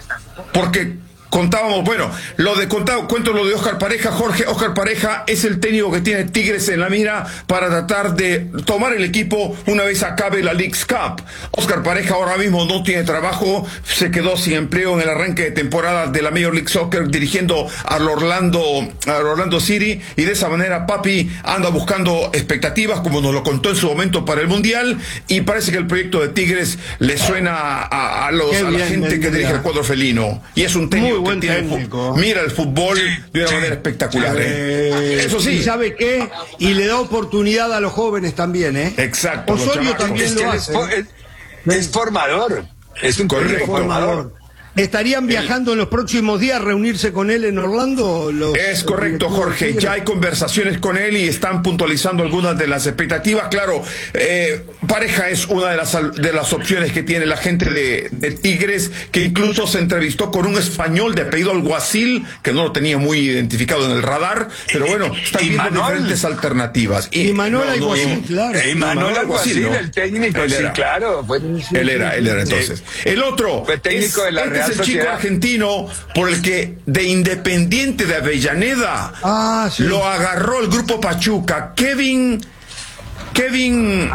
porque contábamos, bueno, lo de contado, cuento lo de Oscar Pareja, Jorge. Oscar Pareja es el técnico que tiene Tigres en la mira para tratar de tomar el equipo una vez acabe la Leagues Cup. Oscar Pareja ahora mismo no tiene trabajo, se quedó sin empleo en el arranque de temporada de la Major League Soccer dirigiendo al Orlando, al Orlando City, y de esa manera Papi anda buscando expectativas, como nos lo contó en su momento para el Mundial, y parece que el proyecto de Tigres le suena a, a, los, Qué a la bien, gente que vendría. dirige el cuadro felino, y es un técnico Muy buen que tiene técnico. mira el fútbol de una manera espectacular. ¿eh? Eh, Eso sí. ¿Y sabe qué? Y le da oportunidad a los jóvenes también, ¿eh? Exacto. los Osorio chamacos. también Es lo que él es, hace. fo- es- es formador, es un Correcto. técnico formador. ¿Estarían viajando en los próximos días a reunirse con él en Orlando? Los- Es correcto, los Jorge. Tigres? Ya hay conversaciones con él y están puntualizando algunas de las expectativas. Claro, eh, Pareja es una de las, al- de las opciones que tiene la gente de, de Tigres, que incluso se entrevistó con un español de apellido Alguacil, que no lo tenía muy identificado en el radar, pero bueno, están Y viendo Manuel. diferentes alternativas. Y Manuel no, no, Alguacil, no. claro. Y Manuel Alguacil, ¿no? el técnico, Él sí, era. claro. Fue, Él era, él era entonces. El otro Fue técnico es, de la este Real es el chico Sociedad. argentino por el que de Independiente de Avellaneda Ah, sí. lo agarró el grupo Pachuca. Kevin. Kevin.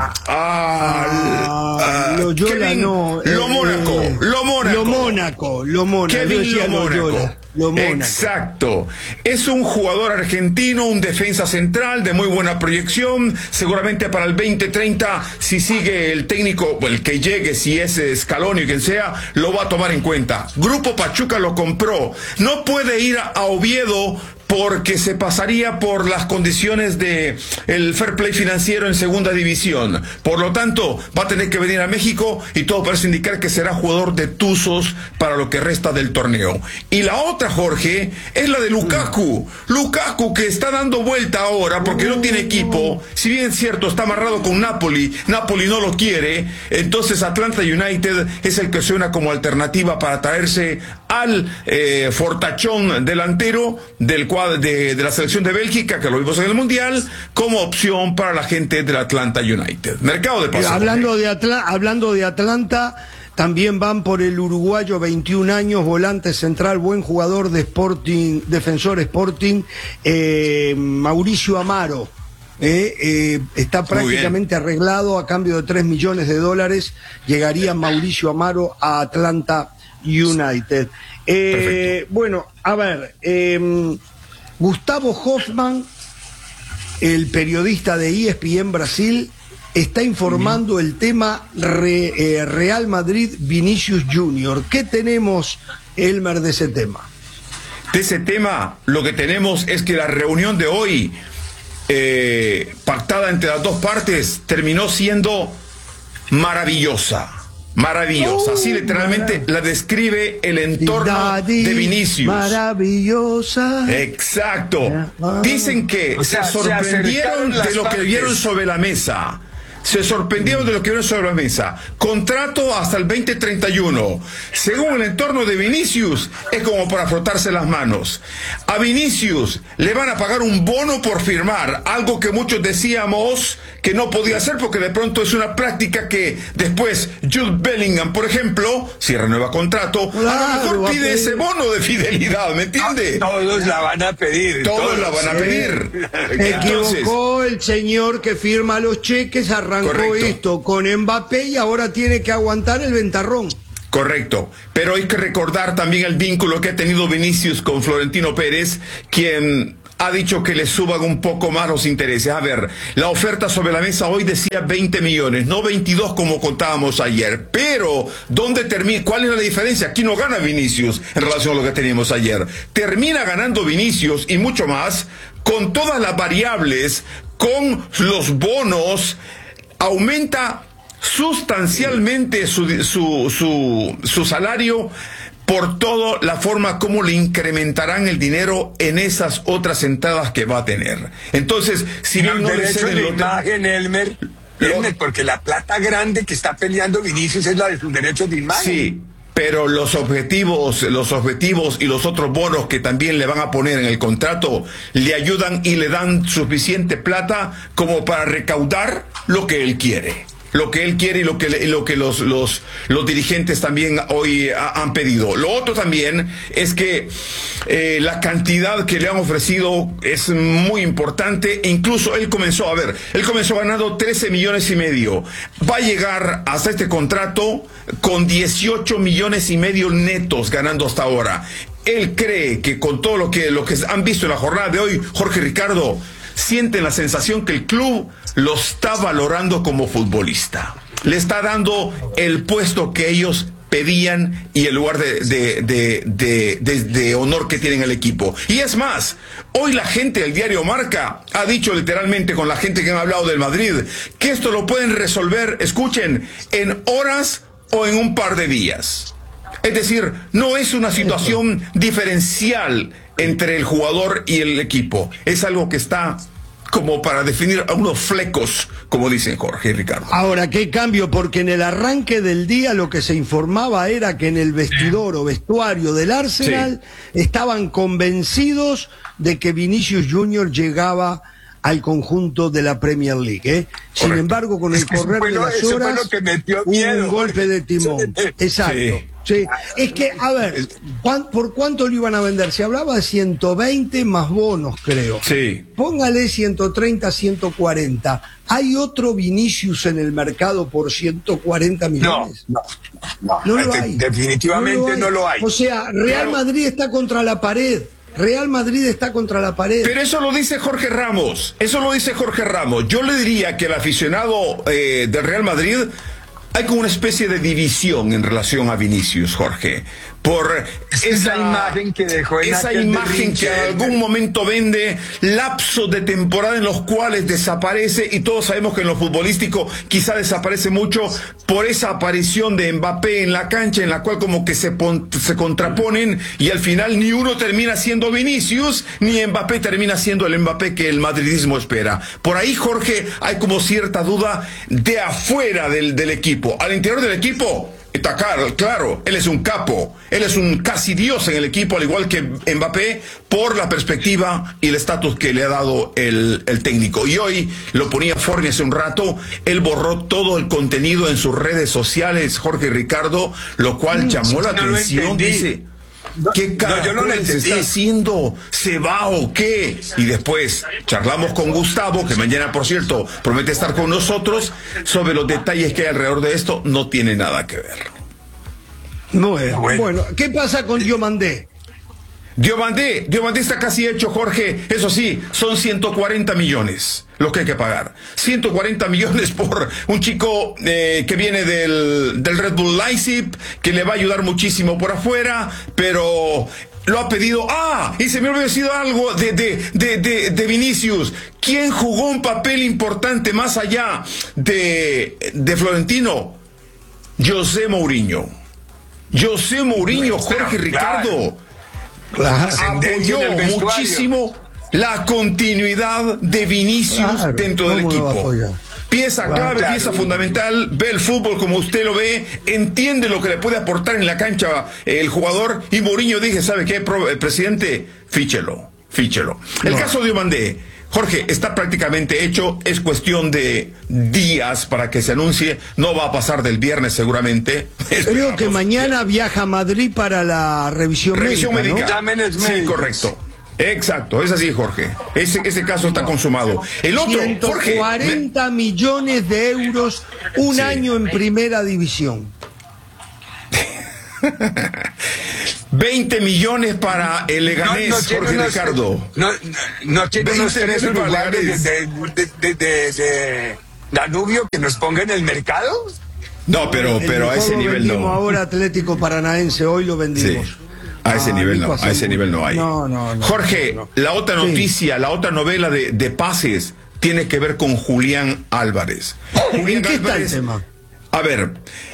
Ah, ah, Loyola Kevin no. eh, Lo Mónaco. eh, Lo Mónaco. Lo Mónaco. Lo Mónaco. Yo Kevin decía Lo Mónaco. Loyola, Lo Mónaco. Exacto. Es un jugador argentino, un defensa central de muy buena proyección. Seguramente para el veinte treinta, si sigue el técnico, el que llegue, si es Scaloni o quien sea, lo va a tomar en cuenta. Grupo Pachuca lo compró. No puede ir a Oviedo porque se pasaría por las condiciones de el fair play financiero en segunda división. Por lo tanto, va a tener que venir a México y todo parece indicar que será jugador de Tuzos para lo que resta del torneo. Y la otra, Jorge, es la de Lukaku. Lukaku, que está dando vuelta ahora porque no tiene equipo. Si bien es cierto, está amarrado con Napoli, Napoli no lo quiere, entonces Atlanta United es el que suena como alternativa para traerse al eh, fortachón delantero del cuadro de, de la selección de Bélgica, que lo vimos en el Mundial, como opción para la gente del Atlanta United. Mercado de pases. Hablando de, Atla- hablando de Atlanta, también van por el uruguayo, veintiún años, volante central, buen jugador de Sporting, defensor Sporting, eh, Mauricio Amaro. Eh, eh, está prácticamente arreglado a cambio de tres millones de dólares. Llegaría Mauricio Amaro a Atlanta United. Eh, bueno, a ver, eh, Gustavo Hoffman, el periodista de E S P N Brasil, está informando el tema Re, eh, Real Madrid Vinicius Junior. ¿Qué tenemos, Elmer, de ese tema? De ese tema, lo que tenemos es que la reunión de hoy, eh, pactada entre las dos partes, terminó siendo maravillosa. Maravillosa, así literalmente la describe el entorno de Vinicius. Maravillosa. Exacto. Dicen que O sea, se se sorprendieron acercaron las de lo que partes. vieron sobre la mesa. Se sorprendieron de lo que vieron sobre la mesa. Contrato hasta el veinte treinta y uno. Según el entorno de Vinicius, es como para frotarse las manos. A Vinicius le van a pagar un bono por firmar, algo que muchos decíamos que no podía hacer porque de pronto es una práctica que después Jude Bellingham, por ejemplo, si renueva contrato, Claro, a lo mejor va a pide pedir. ese bono de fidelidad, ¿me entiende? Todos la van a pedir. Todos la van a sí. pedir. Se Entonces, equivocó el señor que firma los cheques, arrancó Correcto. esto con Mbappé y ahora tiene que aguantar el ventarrón. correcto, pero hay que recordar también el vínculo que ha tenido Vinicius con Florentino Pérez, quien ha dicho que le suban un poco más los intereses. A ver, la oferta sobre la mesa hoy decía veinte millones, no veintidós como contábamos ayer. Pero, ¿dónde termina? ¿Cuál es la diferencia? Aquí no gana Vinicius en relación a lo que teníamos ayer. Termina ganando Vinicius y mucho más con todas las variables, con los bonos, aumenta sustancialmente su, su, su, su salario por toda la forma como le incrementarán el dinero en esas otras entradas que va a tener. Entonces, si bien no le derecho ceden de lo- imagen, Elmer, Elmer, porque la plata grande que está peleando Vinicius es la de sus derechos de imagen. Sí, pero los objetivos, los objetivos y los otros bonos que también le van a poner en el contrato le ayudan y le dan suficiente plata como para recaudar lo que él quiere. Lo que él quiere y lo que, lo que los, los, los dirigentes también hoy ha, han pedido. Lo otro también es que eh, la cantidad que le han ofrecido es muy importante. E incluso él comenzó, a ver, él comenzó ganando trece millones y medio. Va a llegar hasta este contrato con dieciocho millones y medio netos ganando hasta ahora. Él cree que con todo lo que, lo que han visto en la jornada de hoy, Jorge Ricardo, sienten la sensación que el club lo está valorando como futbolista. Le está dando el puesto que ellos pedían y el lugar de, de, de, de, de, de honor que tienen el equipo. Y es más, hoy la gente del diario Marca ha dicho literalmente con la gente que han hablado del Madrid que esto lo pueden resolver, escuchen, en horas o en un par de días. Es decir, no es una situación diferencial entre el jugador y el equipo. Es algo que está como para definir a unos flecos, como dicen Jorge y Ricardo. Ahora, qué cambio, porque en el arranque del día lo que se informaba era que en el vestidor o vestuario del Arsenal sí. estaban convencidos de que Vinicius Junior llegaba al conjunto de la Premier League. ¿eh? Sin embargo, con el Es que correr fue de lo- las eso fue horas, lo que metió hubo miedo. un golpe de timón. Exacto. Sí. Sí. Es que, a ver, ¿cuán- ¿por cuánto lo iban a vender? Se hablaba de ciento veinte más bonos, creo. Sí. Póngale ciento treinta, ciento cuarenta. ¿Hay otro Vinicius en el mercado por ciento cuarenta millones? No, no, No lo de- hay. definitivamente no lo hay. O sea, Real Claro. Madrid está contra la pared. Real Madrid está contra la pared. Pero eso lo dice Jorge Ramos. Eso lo dice Jorge Ramos. Yo le diría que el aficionado eh, del Real Madrid hay como una especie de división en relación a Vinicius, Jorge. Por esa imagen que dejó en esa aquel imagen que berrinche. en algún momento vende lapsos de temporada en los cuales desaparece, y todos sabemos que en lo futbolístico quizá desaparece mucho por esa aparición de Mbappé en la cancha, en la cual como que se, pon- se contraponen y al final ni uno termina siendo Vinicius ni Mbappé termina siendo el Mbappé que el madridismo espera. Por ahí, Jorge, hay como cierta duda de afuera del, del equipo. Al interior del equipo está claro, claro, él es un capo, él es un casi dios en el equipo, al igual que Mbappé, por la perspectiva y el estatus que le ha dado el, el técnico. Y hoy, lo ponía Forni hace un rato, él borró todo el contenido en sus redes sociales, Jorge Ricardo, lo cual Mm, llamó la no lo atención, entendí. dice... ¿Qué No, yo no lo caracoles entendí. está haciendo? ¿Se va o qué? Y después charlamos con Gustavo, que mañana, por cierto, promete estar con nosotros, sobre los detalles que hay alrededor de esto. No tiene nada que ver. Bueno, Bueno. bueno, ¿qué pasa con Diomandé? Diomandé, Diomandé está casi hecho, Jorge. Eso sí, son ciento cuarenta millones los que hay que pagar. ciento cuarenta millones por un chico eh, que viene del, del Red Bull Leipzig, que le va a ayudar muchísimo por afuera, pero lo ha pedido. Ah, y se me olvidó decir algo de, de, de, de, de Vinicius. ¿Quién jugó un papel importante más allá de, de Florentino? José Mourinho. José Mourinho, Jorge Ricardo. Claro. Apoyó muchísimo la continuidad de Vinicius Claro, dentro del ¿cómo lo va a equipo. apoyar? Pieza Claro, clave, claro. pieza fundamental, ve el fútbol como usted lo ve, entiende lo que le puede aportar en la cancha el jugador, y Mourinho dije, ¿sabe qué, pro- presidente? Fíchelo, fíchelo. El No. caso de Diomandé, Jorge, está prácticamente hecho, es cuestión de días para que se anuncie, no va a pasar del viernes seguramente. Creo que mañana viaja a Madrid para la revisión, Revisión médica. médica, ¿no? Sí, correcto. Exacto, es así, Jorge. Ese, ese caso está consumado. El otro, Jorge. ciento cuarenta millones de euros, un Sí. año en primera división. veinte millones para el Leganés, No, no tiene Jorge unos- Ricardo. No, no tiene unos veinte tres millones para lugares Leganés. de, de, de, de- de Danubio que nos ponga en el mercado. No, pero, El pero a mejor ese lo nivel vendimos no. ahora Atlético Paranaense, hoy lo vendimos. Sí. A ese Ah, nivel no, Nico a ese Asensio. nivel no hay. No, no, no, Jorge, no, no. la otra Sí. noticia, la otra novela de, de pases tiene que ver con Julián Álvarez. Julián ¿En qué está el Álvarez- tema? A ver,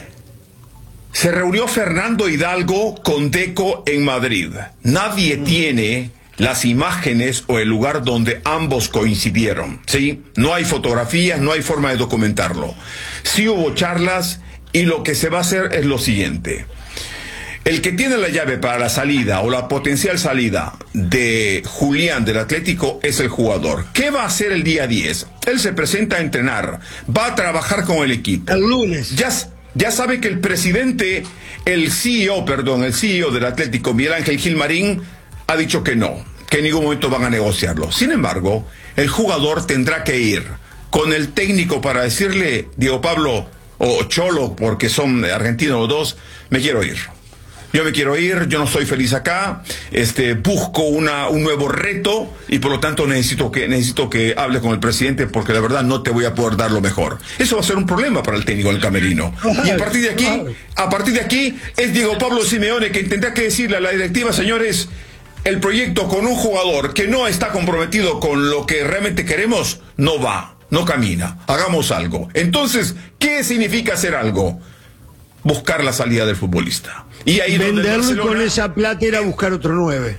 se reunió Fernando Hidalgo con Deco en Madrid. Nadie Mm. tiene las imágenes o el lugar donde ambos coincidieron, ¿sí? No hay fotografías, no hay forma de documentarlo. Sí hubo charlas y lo que se va a hacer es lo siguiente. El que tiene la llave para la salida o la potencial salida de Julián del Atlético es el jugador. ¿Qué va a hacer el día diez? Él se presenta a entrenar, va a trabajar con el equipo. El lunes. Ya, ya sabe que el presidente, el C E O, perdón, el C E O del Atlético, Miguel Ángel Gilmarín, ha dicho que no, que en ningún momento van a negociarlo. Sin embargo, el jugador tendrá que ir con el técnico para decirle, Diego Pablo o Cholo, porque son argentinos los dos, me quiero ir. Yo me quiero ir, yo no soy feliz acá, este, busco una, un nuevo reto y por lo tanto necesito que, necesito que hable con el presidente porque la verdad no te voy a poder dar lo mejor. Eso va a ser un problema para el técnico del camerino. Y a partir de aquí, a partir de aquí, es Diego Pablo Simeone que tendrá que decirle a la directiva, señores, el proyecto con un jugador que no está comprometido con lo que realmente queremos, no va, no camina. Hagamos algo. Entonces, ¿qué significa hacer algo? Buscar la salida del futbolista. Y ahí donde el Venderlo y con Barcelona- esa plata ir a buscar otro nueve.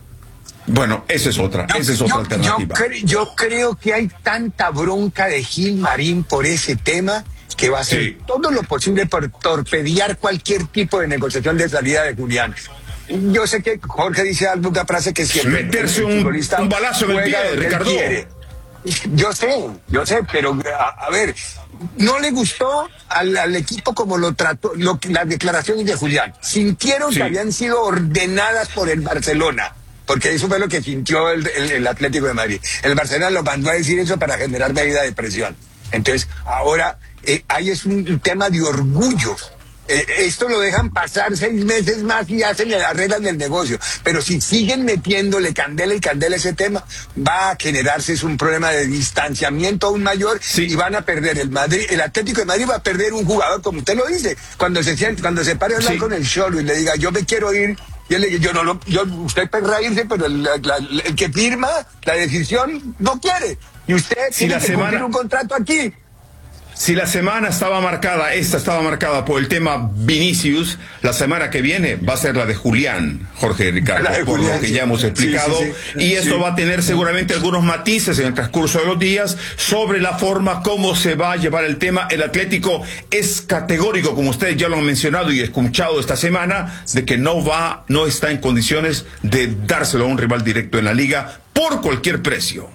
Bueno, esa es otra, esa es otra yo, alternativa. Yo, cre- yo creo que hay tanta bronca de Gilmarín por ese tema que va a hacer Sí. todo lo posible por torpedear cualquier tipo de negociación de salida de Julián. Yo sé que Jorge dice alguna frase que siempre Meterse un- futbolista un balazo en el juega pie, donde él Ricardo. quiere. Yo sé, yo sé, pero a, a ver, no le gustó al, al equipo como lo trató, lo, que- las declaraciones de Julián. Sintieron Sí. que habían sido ordenadas por el Barcelona, porque eso fue lo que sintió el, el- el Atlético de Madrid. El Barcelona lo mandó a decir eso para generar medida de presión. Entonces, ahora eh, ahí es un, un tema de orgullo. Eh, esto lo dejan pasar seis meses más y hacen las arreglan del negocio. Pero si siguen metiéndole candela y candela a ese tema, va a generarse es un problema de distanciamiento aún mayor Sí. y van a perder el Madrid. El Atlético de Madrid va a perder un jugador, como usted lo dice, cuando se siente, cuando se pare a hablar Sí. con el Cholo y le diga, yo me quiero ir. Y él le dice, yo no lo, yo, usted querrá irse, pero el, la- la- el que firma la decisión no quiere. Y usted Si tiene la que semana- cumplir un contrato aquí. Si la semana estaba marcada, esta estaba marcada por el tema Vinicius, la semana que viene va a ser la de Julián, Jorge Ricardo, La de por Julián, lo que sí. ya hemos explicado. Sí, sí, sí. Y esto Sí. va a tener seguramente algunos matices en el transcurso de los días sobre la forma como se va a llevar el tema. El Atlético es categórico, como ustedes ya lo han mencionado y escuchado esta semana, de que no va, no está en condiciones de dárselo a un rival directo en la liga por cualquier precio.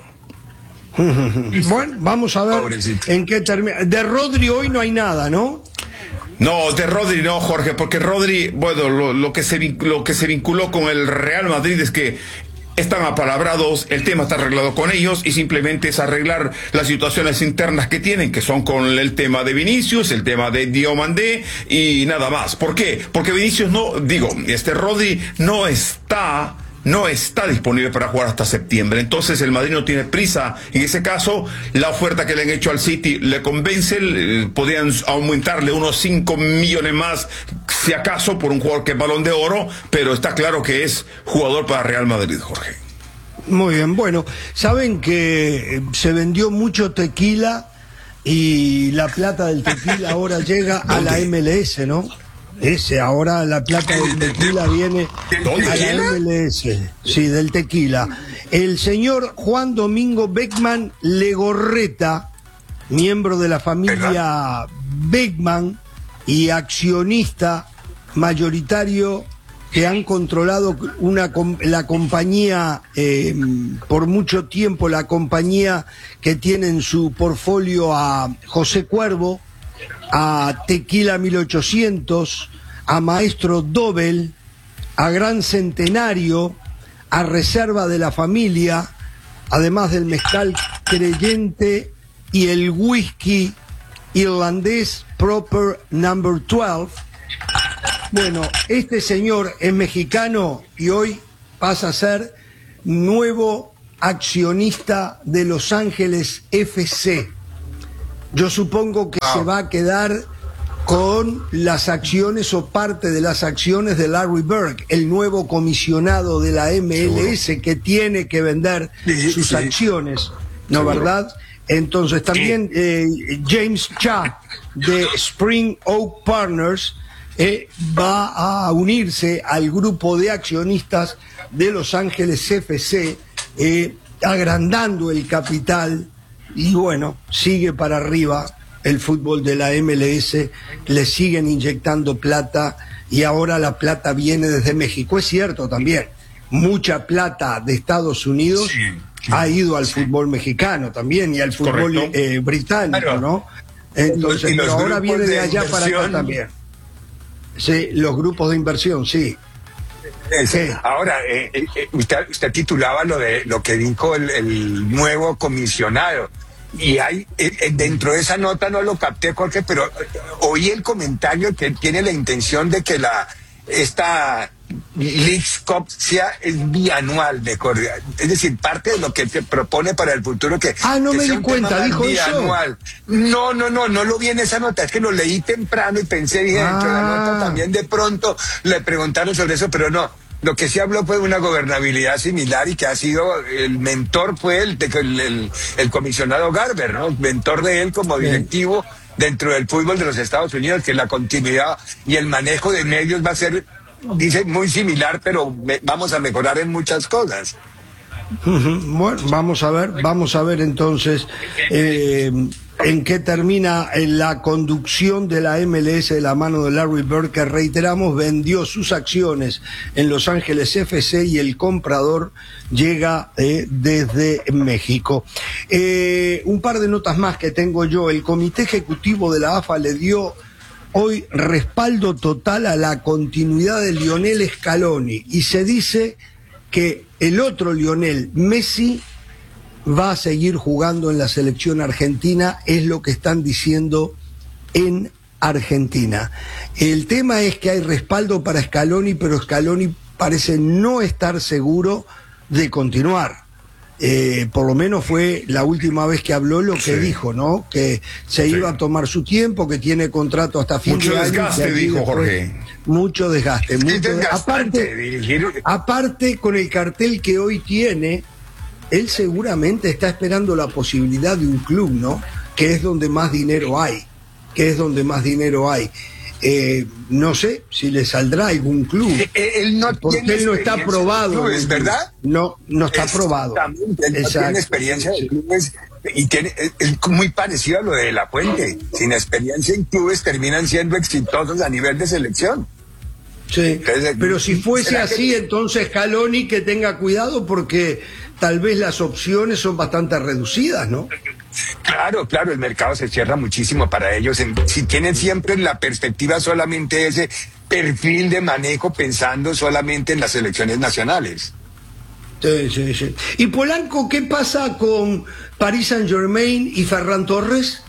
Bueno, vamos a ver Pobrecito. en qué termina. De Rodri hoy no hay nada, ¿no? No, de Rodri no, Jorge, porque Rodri, bueno, lo, lo que se vin- lo que se vinculó con el Real Madrid es que están apalabrados, el tema está arreglado con ellos y simplemente es arreglar las situaciones internas que tienen, que son con el tema de Vinicius, el tema de Diomandé y nada más. ¿Por qué? Porque Vinicius no, digo, este Rodri no está no está disponible para jugar hasta septiembre. Entonces el Madrid no tiene prisa. En ese caso, la oferta que le han hecho al City le convence. Eh, podrían aumentarle unos cinco millones más, si acaso, por un jugador que es Balón de Oro, pero está claro que es jugador para Real Madrid, Jorge. Muy bien, bueno, saben que se vendió mucho tequila y la plata del tequila ahora llega a la M L S, ¿no? Ese, ahora la plata del tequila viene a la M L S. Sí, del tequila. El señor Juan Domingo Beckman Legorreta, miembro de la familia Beckman y accionista mayoritario que han controlado una la compañía eh, por mucho tiempo, la compañía que tiene en su portfolio a José Cuervo, a Tequila mil ochocientos, a Maestro Dobel, a Gran Centenario, a Reserva de la Familia, además del mezcal Creyente y el whisky irlandés Proper Number doce. Bueno, este señor es mexicano y hoy pasa a ser nuevo accionista de Los Ángeles F C. Yo supongo que se va a quedar con las acciones o parte de las acciones de Larry Bird, el nuevo comisionado de la M L S. Seguro. Que tiene que vender sí, sus sí. acciones, ¿no? Seguro. ¿Verdad? Entonces también eh, James Cha de Spring Oak Partners eh, va a unirse al grupo de accionistas de Los Ángeles F C, eh, agrandando el capital. Y bueno, sigue para arriba el fútbol de la M L S, le siguen inyectando plata y ahora la plata viene desde México. Es cierto también, mucha plata de Estados Unidos sí, sí, ha ido al sí. fútbol mexicano también y al fútbol eh, británico, claro. ¿no? Entonces, pero ahora viene de allá de para acá también. Sí, los grupos de inversión, sí. Sí. Ahora, eh, eh, usted, usted titulaba lo de lo que dijo el, el nuevo comisionado. Y hay, eh, dentro de esa nota no lo capté, Jorge, pero eh, oí el comentario que tiene la intención de que la esta Leagues Cup sea es bianual, mejor. Es decir, parte de lo que se propone para el futuro que... Ah, no que me di cuenta, dijo bianual. Eso. No, no, no, no lo vi en esa nota, es que lo leí temprano y pensé, dije, ah. dentro de la nota también de pronto le preguntaron sobre eso, pero no. Lo que sí habló fue de una gobernabilidad similar y que ha sido, el mentor fue el, el, el, el comisionado Garber, ¿no? El mentor de él como directivo dentro del fútbol de los Estados Unidos, que la continuidad y el manejo de medios va a ser, dice, muy similar, pero me, vamos a mejorar en muchas cosas. Bueno, vamos a ver, vamos a ver entonces eh, en qué termina la conducción de la M L S de la mano de Larry Bird, que reiteramos vendió sus acciones en Los Ángeles F C y el comprador llega eh, desde México. Eh, un par de notas más que tengo yo. El Comité Ejecutivo de la A F A le dio hoy respaldo total a la continuidad de Lionel Scaloni y se dice que el otro Lionel, Messi, va a seguir jugando en la selección argentina, es lo que están diciendo en Argentina. El tema es que hay respaldo para Scaloni, pero Scaloni parece no estar seguro de continuar. Eh, por lo menos fue la última vez que habló lo que sí. dijo, ¿no? Que se sí. iba a tomar su tiempo, que tiene contrato hasta fin mucho de año. Mucho desgaste, dijo Jorge. Mucho desgaste. Mucho de... aparte, aparte, con el cartel que hoy tiene, él seguramente está esperando la posibilidad de un club, ¿no? Que es donde más dinero hay, que es donde más dinero hay. Eh, no sé si le saldrá algún club, él no porque él no está aprobado. ¿Es verdad? No, no está aprobado. Él no tiene experiencia de clubes y tiene, es, es muy parecido a lo de La Fuente. Sin experiencia en clubes terminan siendo exitosos a nivel de selección. Sí, entonces, pero si fuese así, que... entonces Scaloni que tenga cuidado porque tal vez las opciones son bastante reducidas, ¿no? Claro, claro, el mercado se cierra muchísimo para ellos. Si tienen siempre en la perspectiva solamente ese perfil de manejo pensando solamente en las selecciones nacionales. Sí, sí, sí. ¿Y Polanco, qué pasa con Paris Saint-Germain y Ferran Torres?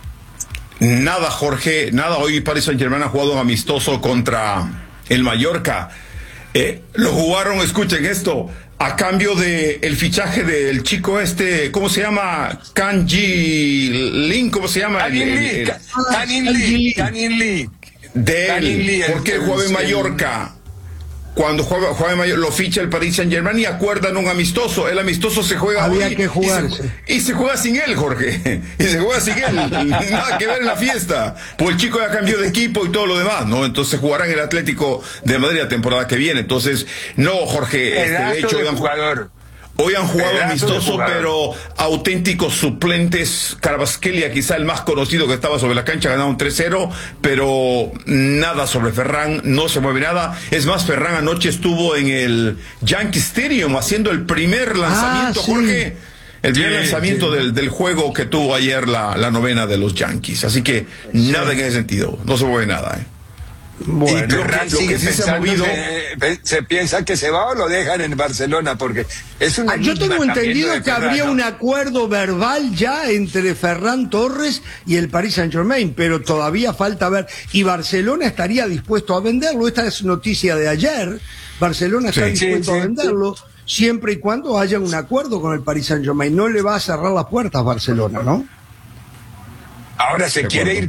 Nada, Jorge, nada. Hoy Paris Saint-Germain ha jugado un amistoso contra el Mallorca. Eh, lo jugaron, escuchen esto, a cambio de el fichaje del chico este, ¿cómo se llama? Kanji Lin, ¿cómo se llama? Canin Lee, Canin Lee, Canin Lee. De él, porque él juega en Mallorca. Cuando juega, juega en Mallorca, lo ficha el Paris Saint Germain y acuerdan un amistoso. El amistoso se juega Había hoy que y jugarse. se, y se juega sin él, Jorge. Y se juega sin él. Nada que ver en la fiesta. Pues el chico ya cambió de equipo y todo lo demás, ¿no? Entonces jugará en el Atlético de Madrid la temporada que viene. Entonces, no, Jorge. Este, de hecho, de jugador. Hoy han jugado Pedazo amistoso, pero auténticos suplentes. Carvasquelia, quizá el más conocido que estaba sobre la cancha, ganaron tres cero, pero nada sobre Ferran, no se mueve nada. Es más, Ferran anoche estuvo en el Yankee Stadium haciendo el primer lanzamiento, Ah, sí. Jorge. El primer Sí, lanzamiento sí. Del, del juego que tuvo ayer la, la novena de los Yankees. Así que nada en ese sentido, no se mueve nada, ¿eh? Bueno, y Ferran lo que sigue sí se ha pensando, movido- se, se piensa que se va o lo dejan en Barcelona, porque es una Ah, yo enigma tengo también entendido lo de que Ferran, habría ¿no? un acuerdo verbal ya entre Ferran Torres y el Paris Saint Germain, pero todavía falta ver. Y Barcelona estaría dispuesto a venderlo. Esta es noticia de ayer. Barcelona está Sí. dispuesto Sí, a sí, venderlo siempre y cuando haya un acuerdo con el Paris Saint Germain. No le va a cerrar las puertas Barcelona, ¿no? Ahora se De quiere acuerdo. ir